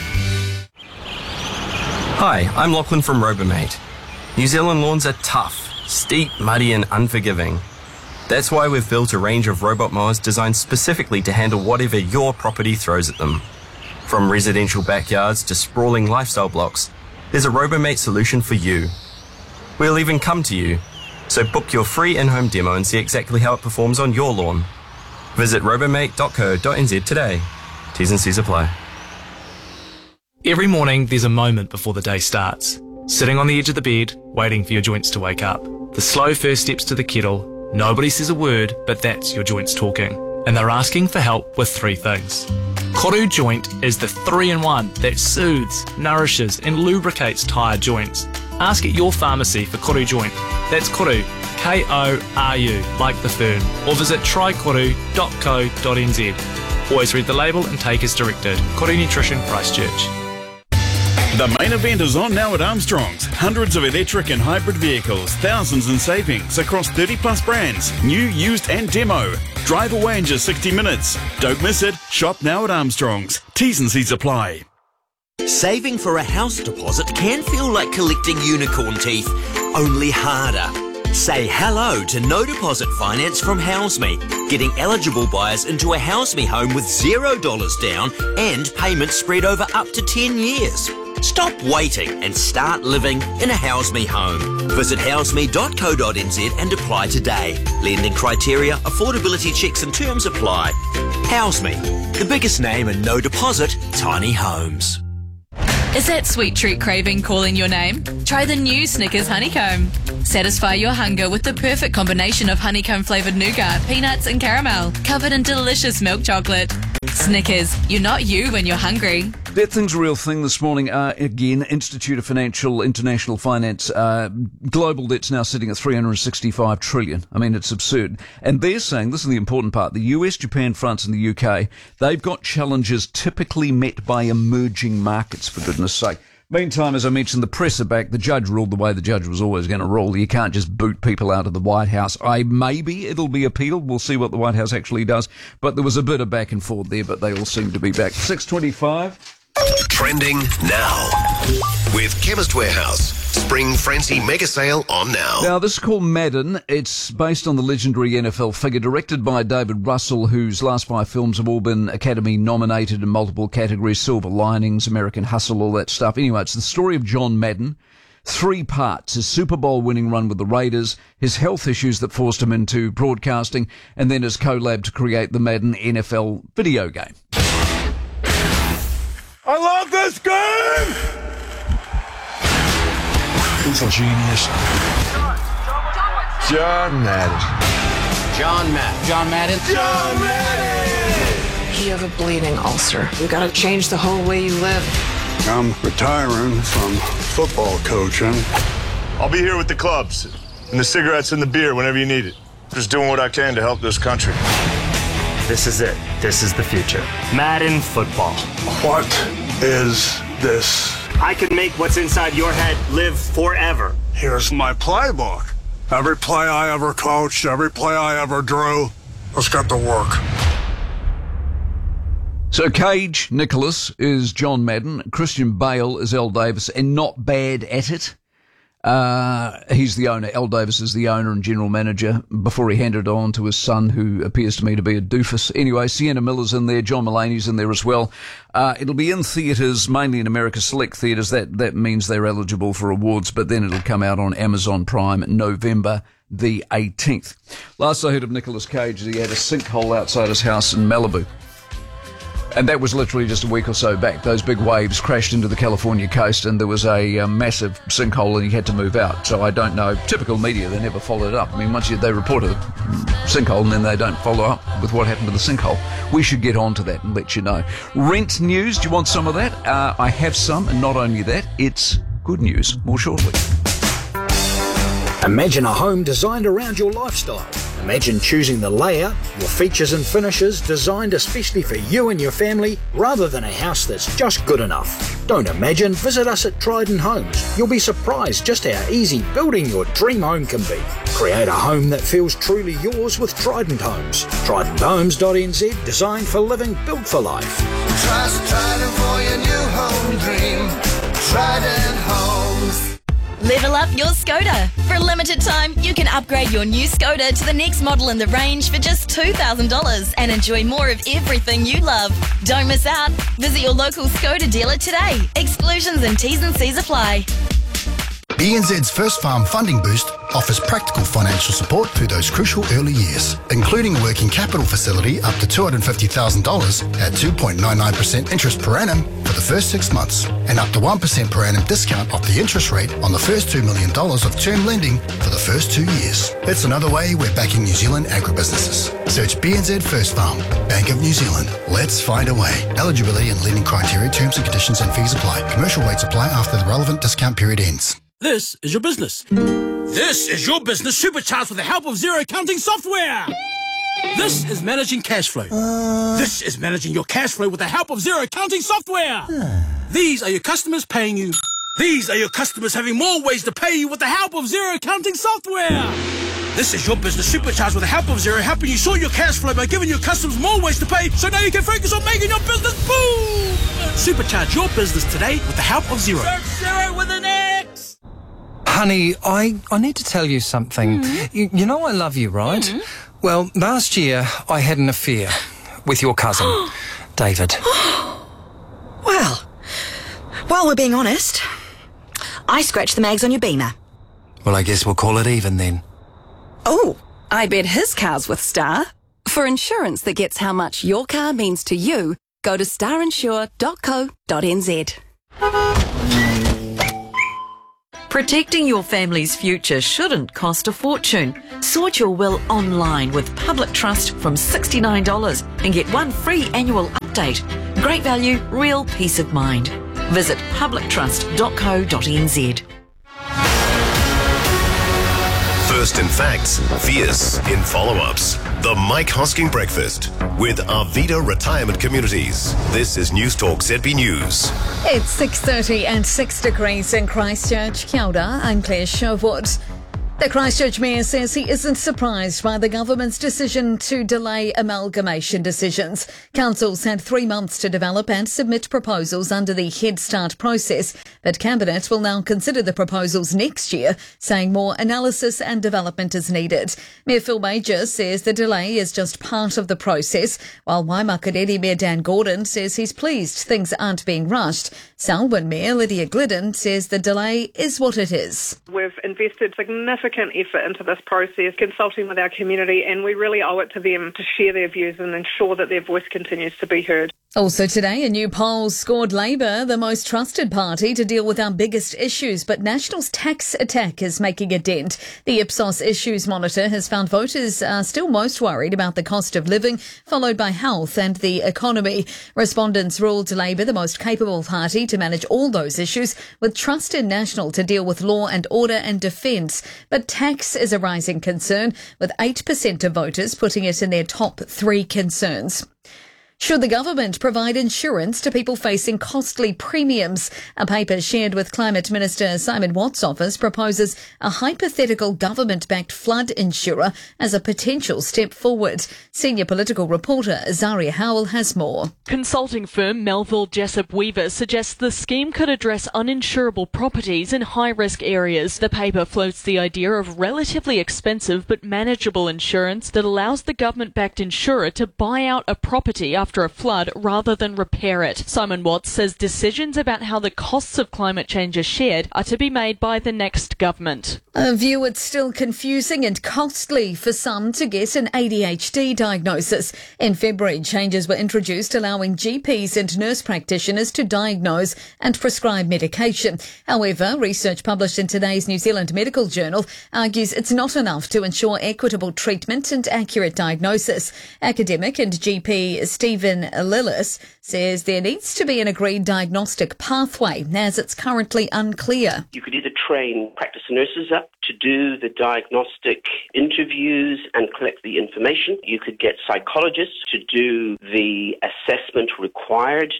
S16: Hi, I'm Lachlan from Robomate. New Zealand lawns are tough, steep, muddy and unforgiving. That's why we've built a range of robot mowers designed specifically to handle whatever your property throws at them. From residential backyards to sprawling lifestyle blocks, there's a Robomate solution for you. We'll even come to you, so book your free in-home demo and see exactly how it performs on your lawn. Visit robomate dot co dot n z today. T's and C's apply.
S18: Every morning, there's a moment before the day starts. Sitting on the edge of the bed, waiting for your joints to wake up. The slow first steps to the kettle. Nobody says a word, but that's your joints talking. And they're asking for help with three things. Koru Joint is the three-in-one that soothes, nourishes and lubricates tired joints. Ask at your pharmacy for Koru Joint. That's Koru, K O R U, like the fern. Or visit try koru dot co dot n z. Always read the label and take as directed. Koru Nutrition, Christchurch.
S17: The main event is on now at Armstrong's. Hundreds of electric and hybrid vehicles, thousands in savings across thirty plus brands, new, used and demo. Drive away in just sixty minutes. Don't miss it. Shop now at Armstrong's. T's and C's apply.
S1: Saving for a house deposit can feel like collecting unicorn teeth, only harder. Say hello to no deposit finance from HouseMe, getting eligible buyers into a HouseMe home with zero dollars down and payments spread over up to ten years. Stop waiting and start living in a HouseMe home. Visit houseme dot co dot n z and apply today. Lending criteria, affordability checks and terms apply. HouseMe, the biggest name in no deposit tiny homes.
S12: Is that sweet treat craving calling your name? Try the new Snickers Honeycomb. Satisfy your hunger with the perfect combination of honeycomb-flavoured nougat, peanuts and caramel, covered in delicious milk chocolate. Snickers, you're not you when you're hungry.
S9: That Thing's a Real Thing this morning. Uh, again, Institute of Financial International Finance, uh, global debt's now sitting at three hundred sixty-five trillion. I mean, it's absurd. And they're saying, this is the important part, the U S, Japan, France and the U K, they've got challenges typically met by emerging markets, for goodness sake. Meantime, as I mentioned, the press are back. The judge ruled the way the judge was always going to rule. You can't just boot people out of the White House. I maybe it'll be appealed. We'll see what the White House actually does. But there was a bit of back and forth there, but they all seem to be back. six twenty-five.
S4: Trending now with Chemist Warehouse. Spring Frenzy mega sale on now.
S9: Now, this is called Madden. It's based on the legendary N F L figure, directed by David Russell, whose last five films have all been Academy nominated in multiple categories: Silver Linings, American Hustle, all that stuff. Anyway, it's the story of John Madden. Three parts: his Super Bowl winning run with the Raiders, his health issues that forced him into broadcasting, and then his collab to create the Madden N F L video game.
S27: I love this game!
S5: Who's a genius?
S27: John Madden.
S5: John Madden. John Madden.
S27: John Madden!
S7: You have a bleeding ulcer. You gotta change the whole way you live.
S5: I'm retiring from football coaching.
S27: I'll be here with the clubs and the cigarettes and the beer whenever you need it. Just doing what I can to help this country.
S6: This is it. This is the future. Madden football.
S5: What is this?
S6: I can make what's inside your head live forever.
S5: Here's my playbook. Every play I ever coached, every play I ever drew, let's get to work.
S9: So Cage Nicholas is John Madden, Christian Bale is Al Davis, and not bad at it. Uh, he's the owner. Al Davis is the owner and general manager before he handed it on to his son, who appears to me to be a doofus. Anyway, Sienna Miller's in there. John Mulaney's in there as well. Uh, it'll be in theatres, mainly in America, select theatres. That, that means they're eligible for awards, but then it'll come out on Amazon Prime November the eighteenth. Last I heard of Nicolas Cage, he had a sinkhole outside his house in Malibu. And that was literally just a week or so back. Those big waves crashed into the California coast and there was a, a massive sinkhole and he had to move out. So I don't know. Typical media, they never followed up. I mean, once you, they report a sinkhole and then they don't follow up with what happened to the sinkhole. We should get on to that and let you know. Rent news, do you want some of that? Uh, I have some, and not only that, it's good news. More shortly.
S8: Imagine a home designed around your lifestyle. Imagine choosing the layout, your features and finishes designed especially for you and your family, rather than a house that's just good enough. Don't imagine, visit us at Trident Homes. You'll be surprised just how easy building your dream home can be. Create a home that feels truly yours with Trident Homes. trident homes dot n z, designed for living, built for life.
S27: Trust Trident for your new home dream. Trident Homes.
S19: Level up your Skoda. For a limited time, you can upgrade your new Skoda to the next model in the range for just two thousand dollars and enjoy more of everything you love. Don't miss out. Visit your local Skoda dealer today. Exclusions and T's and C's apply.
S20: B N Z's First Farm Funding Boost offers practical financial support through those crucial early years, including a working capital facility up to two hundred fifty thousand dollars at two point nine nine percent interest per annum for the first six months, and up to one percent per annum discount off the interest rate on the first two million dollars of term lending for the first two years. It's another way we're backing New Zealand agribusinesses. Search B N Z First Farm, Bank of New Zealand. Let's find a way. Eligibility and lending criteria, terms and conditions and fees apply. Commercial rates apply after the relevant discount period ends.
S2: This is your business. This is your business supercharged with the help of Zero Accounting software. This is managing cash flow. Uh... This is managing your cash flow with the help of Zero Accounting software. These are your customers paying you. These are your customers having more ways to pay you with the help of Zero Accounting software. This is your business supercharged with the help of Xero, helping you sort your cash flow by giving your customers more ways to pay, so now you can focus on making your business boom! Supercharge your business today with the help of Xero.
S3: Xero with an X!
S10: Honey, I, I need to tell you something.
S3: Mm.
S10: You, you know I love you, right?
S3: Mm.
S10: Well, last year I had an affair with your cousin, David.
S21: Well, well, we're being honest. I scratched the mags on your Beamer.
S10: Well, I guess we'll call it even then.
S22: Oh, I bet his car's with Star. For insurance that gets how much your car means to you, go to star insure dot co dot n z.
S23: Protecting your family's future shouldn't cost a fortune. Sort your will online with Public Trust from sixty-nine dollars and get one free annual update. Great value, real peace of mind. Visit public trust dot co dot n z.
S4: First in facts, fierce in follow-ups. The Mike Hosking Breakfast with Arvida Retirement Communities. This is News Talk Z B News.
S24: It's six thirty and six degrees in Christchurch. Kia ora, I'm Claire Sherwood. The Christchurch Mayor says he isn't surprised by the government's decision to delay amalgamation decisions. Councils had three months to develop and submit proposals under the Head Start process, but Cabinet will now consider the proposals next year, saying more analysis and development is needed. Mayor Phil Major says the delay is just part of the process, while Waimakariri Mayor Dan Gordon says he's pleased things aren't being rushed. Selwyn Mayor Lydia Glidden says the delay is what it is.
S25: We've invested significant effort into this process, consulting with our community, and we really owe it to them to share their views and ensure that their voice continues to be heard.
S24: Also today, a new poll scored Labour the most trusted party to deal with our biggest issues, but National's tax attack is making a dent. The Ipsos Issues Monitor has found voters are still most worried about the cost of living, followed by health and the economy. Respondents ruled Labour the most capable party to manage all those issues, with trust in National to deal with law and order and defence. But tax is a rising concern, with eight percent of voters putting it in their top three concerns. Should the government provide insurance to people facing costly premiums? A paper shared with Climate Minister Simon Watt's office proposes a hypothetical government-backed flood insurer as a potential step forward. Senior political reporter Zaria Howell has more.
S26: Consulting firm Melville Jessup Weaver suggests the scheme could address uninsurable properties in high-risk areas. The paper floats the idea of relatively expensive but manageable insurance that allows the government-backed insurer to buy out a property after after a flood rather than repair it. Simon Watts says decisions about how the costs of climate change are shared are to be made by the next government.
S24: A view it's still confusing and costly for some to get an A D H D diagnosis. In February, changes were introduced allowing G Ps and nurse practitioners to diagnose and prescribe medication. However, research published in today's New Zealand Medical Journal argues it's not enough to ensure equitable treatment and accurate diagnosis. Academic and G P Stephen Lillis says there needs to be an agreed diagnostic pathway, as it's currently unclear.
S28: You could either train practice nurses up to do the diagnostic interviews and collect the information. You could get psychologists to do the assessment required.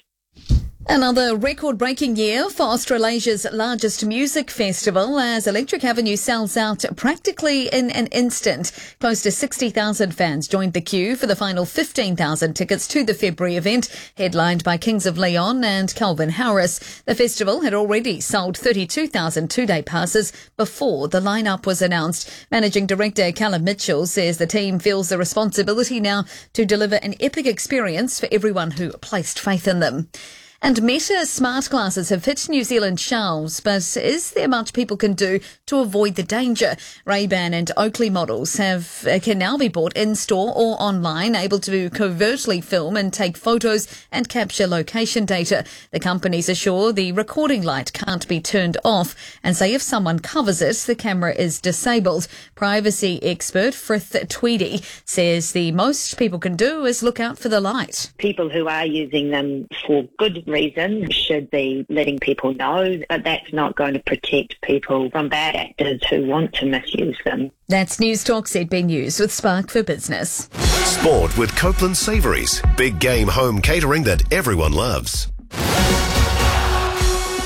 S24: Another record-breaking year for Australasia's largest music festival as Electric Avenue sells out practically in an instant. Close to sixty thousand fans joined the queue for the final fifteen thousand tickets to the February event, headlined by Kings of Leon and Calvin Harris. The festival had already sold thirty-two thousand two-day passes before the lineup was announced. Managing Director Callum Mitchell says the team feels the responsibility now to deliver an epic experience for everyone who placed faith in them. And Meta smart glasses have hit New Zealand shelves, but is there much people can do to avoid the danger? Ray-Ban and Oakley models have uh, can now be bought in-store or online, able to covertly film and take photos and capture location data. The companies assure the recording light can't be turned off and say if someone covers it, the camera is disabled. Privacy expert Frith Tweedy says the most people can do is look out for the light.
S29: People who are using them for good reason should be letting people know, but that's not going to protect people from bad actors who want to misuse them.
S24: That's News Talk Z B News with Spark for Business.
S4: Sport with Copeland Savouries. Big game home catering that everyone loves.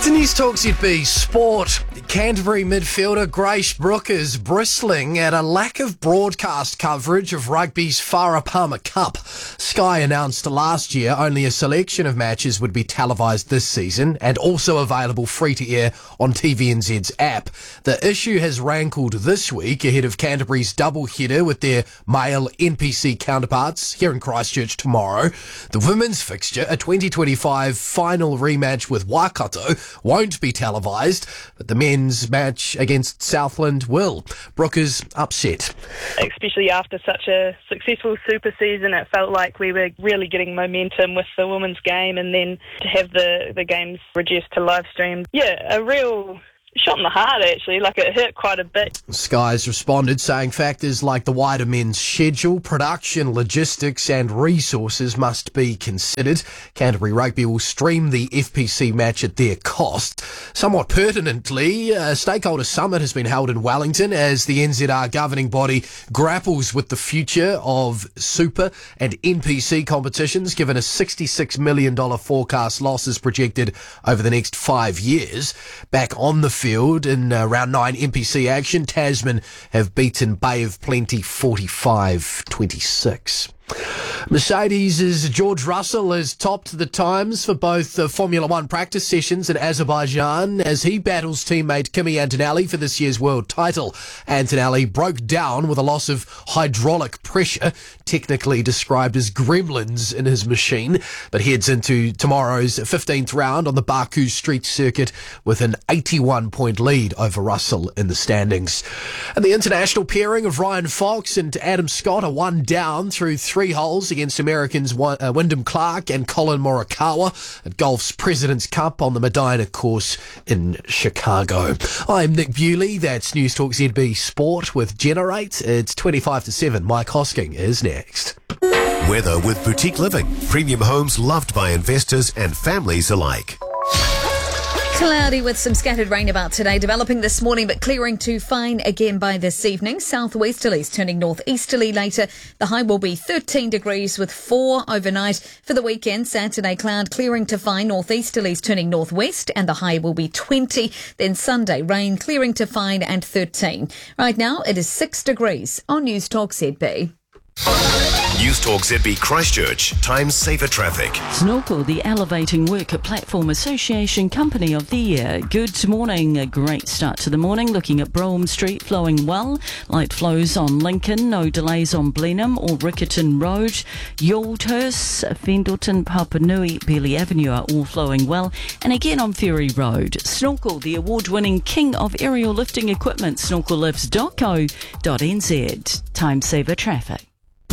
S1: To News Talk Z B Sport, Canterbury midfielder Grace Brooke is bristling at a lack of broadcast coverage of rugby's Farah Palmer Cup. Sky announced last year only a selection of matches would be televised this season and also available free-to-air on T V N Z's app. The issue has rankled this week ahead of Canterbury's double header with their male N P C counterparts here in Christchurch tomorrow. The women's fixture, a twenty twenty-five final rematch with Waikato, won't be televised, but the men's match against Southland will. Brooke is upset.
S11: Especially after such a successful super season, it felt like we were really getting momentum with the women's game, and then to have the, the games reduced to live stream. Yeah, a real shot in the heart, actually. Like, it hurt quite a bit.
S1: Sky's responded, saying factors like the wider men's schedule, production, logistics and resources must be considered. Canterbury Rugby will stream the F P C match at their cost. Somewhat pertinently, a stakeholder summit has been held in Wellington as the N Z R governing body grapples with the future of Super and N P C competitions, given a sixty-six million dollars forecast losses projected over the next five years. Back on the field in uh, round nine N P C action, Tasman have beaten Bay of Plenty forty-five twenty-six. Mercedes' George Russell has topped the times for both the Formula One practice sessions in Azerbaijan as he battles teammate Kimi Antonelli for this year's world title. Antonelli broke down with a loss of hydraulic pressure, technically described as gremlins in his machine, but heads into tomorrow's fifteenth round on the Baku Street Circuit with an eighty-one point lead over Russell in the standings. And the international pairing of Ryan Fox and Adam Scott are one down through three holes against Americans uh, Wyndham Clark and Colin Morikawa at golf's President's Cup on the Medina course in Chicago. I'm Nick Bewley. That's News Talk Z B Sport with Generate. It's twenty-five to seven. Mike Hosking is next.
S4: Weather with Boutique Living. Premium homes loved by investors and families alike.
S24: Cloudy with some scattered rain about today, developing this morning but clearing to fine again by this evening. Southwesterlies turning northeasterly later. The high will be thirteen degrees with four overnight. For the weekend, Saturday cloud clearing to fine, northeasterlies turning northwest and the high will be twenty. Then Sunday rain clearing to fine and thirteen. Right now it is six degrees on News Talk Z B.
S4: News Talk Z B Christchurch. Time saver traffic.
S23: Snorkel, the Elevating Worker Platform Association Company of the Year. Good morning. A great start to the morning. Looking at Brougham Street, flowing well. Light flows on Lincoln. No delays on Blenheim or Riccarton Road. Yoldhurst, Fendleton, Papanui, Bailey Avenue are all flowing well. And again on Ferry Road. Snorkel, the award-winning king of aerial lifting equipment. snorkel lifts dot co dot n z. Time saver traffic.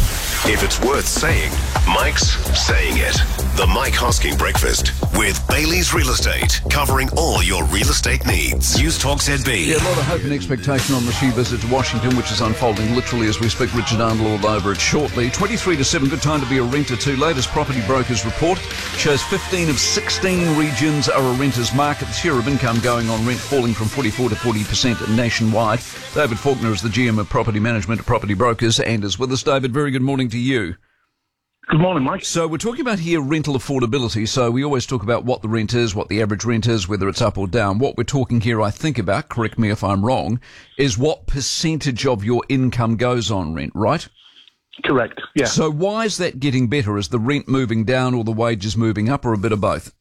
S4: If it's worth saying, Mike's saying it. The Mike Hosking Breakfast with Bailey's Real Estate, covering all your real estate needs. News Talk Z B.
S9: Yeah, a lot of hope and expectation on the She visit to Washington, which is unfolding literally as we speak. Richard Arnold over it shortly. twenty-three to seven, good time to be a renter too. Latest property brokers report shows fifteen of sixteen regions are a renter's market. The share of income going on rent falling from forty-four to forty percent nationwide. David Faulkner is the G M of Property Management at Property Brokers and is with us. David, very good morning to you.
S12: Good morning, Mike.
S9: So we're talking about here rental affordability. So we always talk about what the rent is, what the average rent is, whether it's up or down. What we're talking here, I think about, correct me if I'm wrong, is what percentage of your income goes on rent, right?
S12: Correct, yeah.
S9: So why is that getting better? Is the rent moving down or the wages moving up or a bit of both?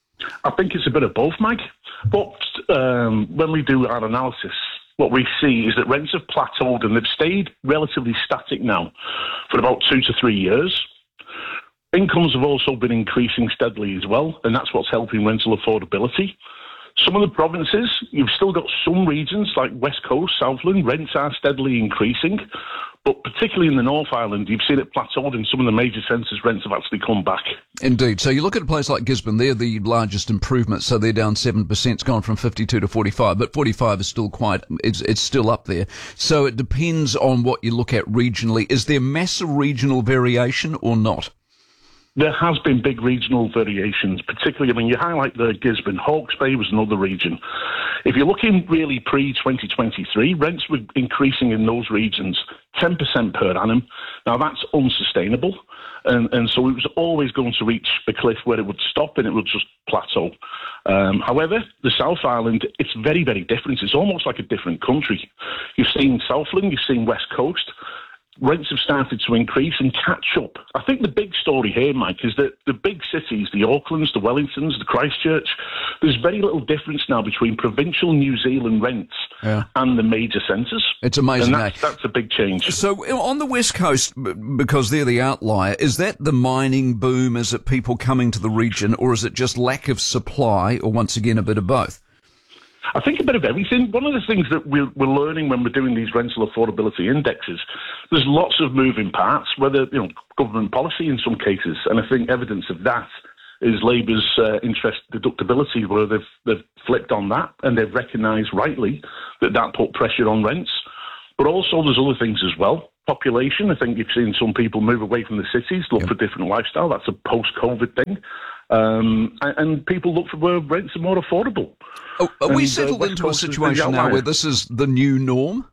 S12: I think it's a bit of both, Mike. But um, when we do our analysis, what we see is that rents have plateaued and they've stayed relatively static now for about two to three years. Incomes have also been increasing steadily as well, and that's what's helping rental affordability. Some of the provinces, you've still got some regions like West Coast, Southland, rents are steadily increasing, but particularly in the North Island, you've seen it plateaued. In some of the major centres, rents have actually come back.
S9: Indeed. So you look at a place like Gisborne, they're the largest improvement, so they're down seven percent. It's gone from fifty-two to forty-five, but forty-five is still quite, it's, it's still up there. So it depends on what you look at regionally. Is there massive regional variation or not?
S12: There has been big regional variations, particularly, I mean, you highlight the Gisborne. Hawke's Bay was another region. If you're looking really pre twenty twenty-three, rents were increasing in those regions ten percent per annum. Now, that's unsustainable. And, and so it was always going to reach a cliff where it would stop and it would just plateau. Um, however, the South Island, it's very, very different. It's almost like a different country. You've seen Southland, you've seen West Coast. Rents have started to increase and catch up. I think the big story here, Mike, is that the big cities, the Aucklands, the Wellingtons, the Christchurch, there's very little difference now between provincial New Zealand rents
S9: yeah.
S12: and the major centres.
S9: It's amazing,
S12: and that's,
S9: eh?
S12: that's a big change.
S9: So on the West Coast, because they're the outlier, is that the mining boom? Is it people coming to the region, or is it just lack of supply, or once again, a bit of both?
S12: I think a bit of everything. One of the things that we're, we're learning when we're doing these rental affordability indexes, there's lots of moving parts, whether, you know, government policy in some cases, and I think evidence of that is Labour's uh, interest deductibility, where they've, they've flipped on that, and they've recognised rightly that that put pressure on rents. But also there's other things as well. Population, I think you've seen some people move away from the cities, look yep. for a different lifestyle. That's a post-COVID thing. Um, and, and people look for where rents are more affordable.
S9: Oh, are
S12: and,
S9: we settled
S12: uh,
S9: into a situation now where this is the new norm?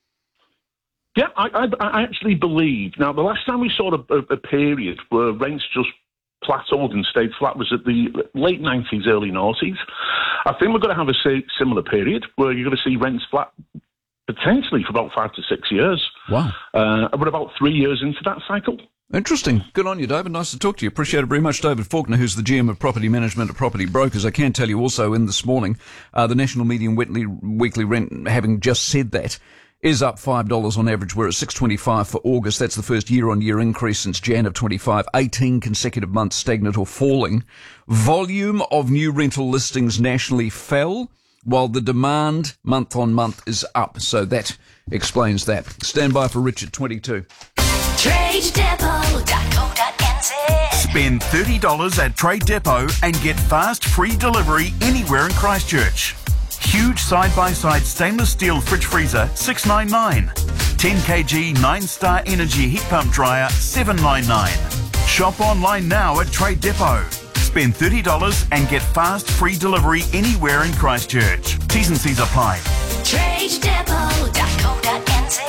S12: Yeah, I, I, I actually believe. Now, the last time we saw a, a, a period where rents just plateaued and stayed flat was at the late nineties, early noughties. I think we're going to have a similar period where you're going to see rents flat potentially for about five to six years.
S9: Wow.
S12: Uh, we're about three years into that cycle.
S9: Interesting. Good on you, David. Nice to talk to you. Appreciate it very much. David Faulkner, who's the G M of Property Management at Property Brokers. I can tell you also in this morning, uh, the national median weekly, weekly rent, having just said that, is up five dollars on average. We're at six twenty-five for August. That's the first year-on-year increase since January of twenty-five. eighteen consecutive months stagnant or falling. Volume of new rental listings nationally fell, while the demand month on month is up. So that explains that. Stand by for Richard, twenty-two.
S3: trade depot dot co dot n z.
S5: Spend thirty dollars at Trade Depot and get fast free delivery anywhere in Christchurch. Huge side-by-side stainless steel fridge freezer, six ninety-nine. ten kilogram nine star Energy heat pump dryer, seven ninety-nine. Shop online now at Trade Depot. Spend thirty dollars and get fast free delivery anywhere in Christchurch. T's and C's apply.
S3: trade depot dot co dot n z.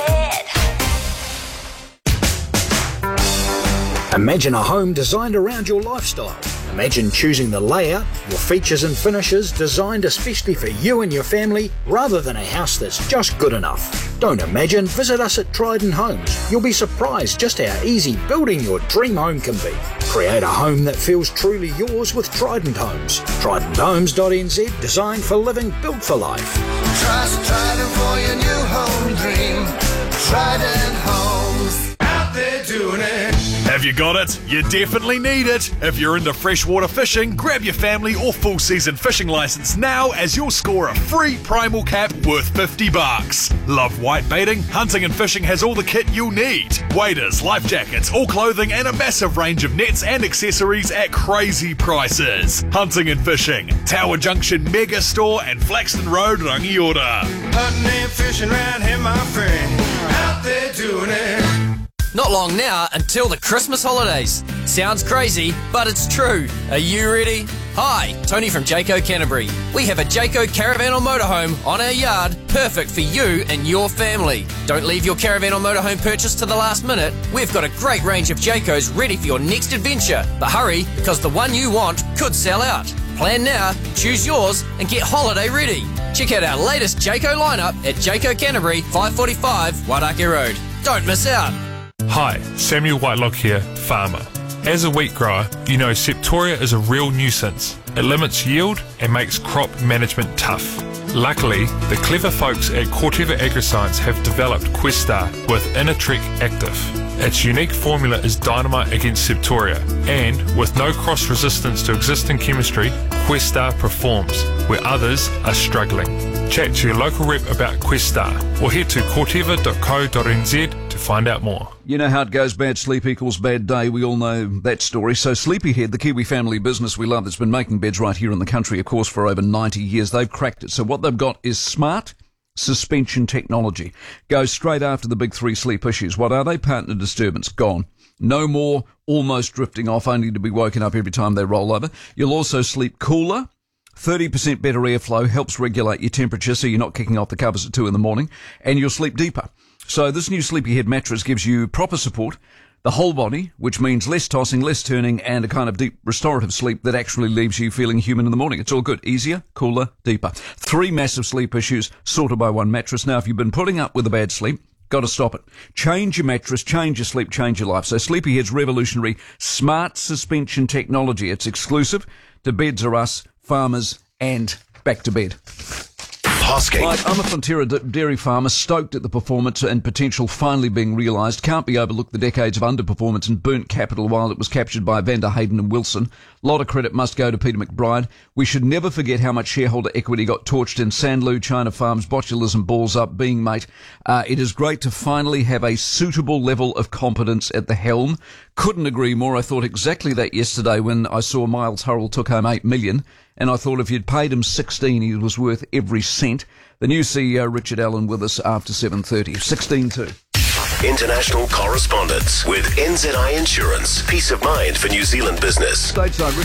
S8: Imagine a home designed around your lifestyle. Imagine choosing the layout, your features and finishes designed especially for you and your family, rather than a house that's just good enough. Don't imagine, visit us at Trident Homes. You'll be surprised just how easy building your dream home can be. Create a home that feels truly yours with Trident Homes. trident homes dot n z, designed for living, built for life.
S3: Trust Trident for your new home dream. Trident Homes. Out there doing it.
S6: Have you got it? You definitely need it. If you're into freshwater fishing, grab your family or full season fishing license now, as you'll score a free Primal cap worth fifty bucks. Love white baiting? Hunting and Fishing has all the kit you'll need. Waders, life jackets, all clothing and a massive range of nets and accessories at crazy prices. Hunting and Fishing, Tower Junction Mega Store and Flaxton Road, Rangiora.
S3: Hunting and fishing round here, my friend. Out there doing it.
S7: Not long now until the Christmas holidays. Sounds crazy, but it's true. Are you ready? Hi, Tony from Jayco Canterbury. We have a Jayco caravan or motorhome on our yard, perfect for you and your family. Don't leave your caravan or motorhome purchase to the last minute. We've got a great range of Jaycos ready for your next adventure. But hurry, because the one you want could sell out. Plan now, choose yours, and get holiday ready. Check out our latest Jayco lineup at Jayco Canterbury, five forty-five Wairākei Road. Don't miss out.
S13: Hi, Samuel Whitelock here, farmer. As a wheat grower, you know Septoria is a real nuisance. It limits yield and makes crop management tough. Luckily, the clever folks at Corteva Agriscience have developed Questar with Innertrek Active. Its unique formula is dynamite against Septoria, and with no cross-resistance to existing chemistry, Questar performs where others are struggling. Chat to your local rep about Questar or head to corteva dot co dot n z to find out more.
S9: You know how it goes, bad sleep equals bad day. We all know that story. So Sleepyhead, the Kiwi family business we love that's been making beds right here in the country, of course, for over ninety years, they've cracked it. So what they've got is smart suspension technology. Goes straight after the big three sleep issues. What are they? Partner disturbance. Gone. No more almost drifting off only to be woken up every time they roll over. You'll also sleep cooler, thirty percent better airflow, helps regulate your temperature so you're not kicking off the covers at two in the morning, and you'll sleep deeper. So this new Sleepyhead mattress gives you proper support, the whole body, which means less tossing, less turning, and a kind of deep restorative sleep that actually leaves you feeling human in the morning. It's all good. Easier, cooler, deeper. Three massive sleep issues sorted by one mattress. Now, if you've been putting up with a bad sleep, got to stop it. Change your mattress, change your sleep, change your life. So Sleepyhead's revolutionary smart suspension technology. It's exclusive to Beds R Us, Farmers, and Back to Bed.
S4: Hosking.
S9: Right, I'm a Fonterra d- dairy farmer, stoked at the performance and potential finally being realised. Can't be overlooked the decades of underperformance and burnt capital while it was captured by Vander Hayden and Wilson. A lot of credit must go to Peter McBride. We should never forget how much shareholder equity got torched in Sanlu, China Farms, botulism, balls up, being mate. Uh, it is great to finally have a suitable level of competence at the helm. Couldn't agree more. I thought exactly that yesterday when I saw Miles Hurrell took home eight million dollars. And I thought if you'd paid him sixteen, he was worth every cent. The new C E O, Richard Allen, with us after seven thirty. sixteen two.
S4: International correspondence with N Z I Insurance. Peace of mind for New Zealand business.
S9: Stateside.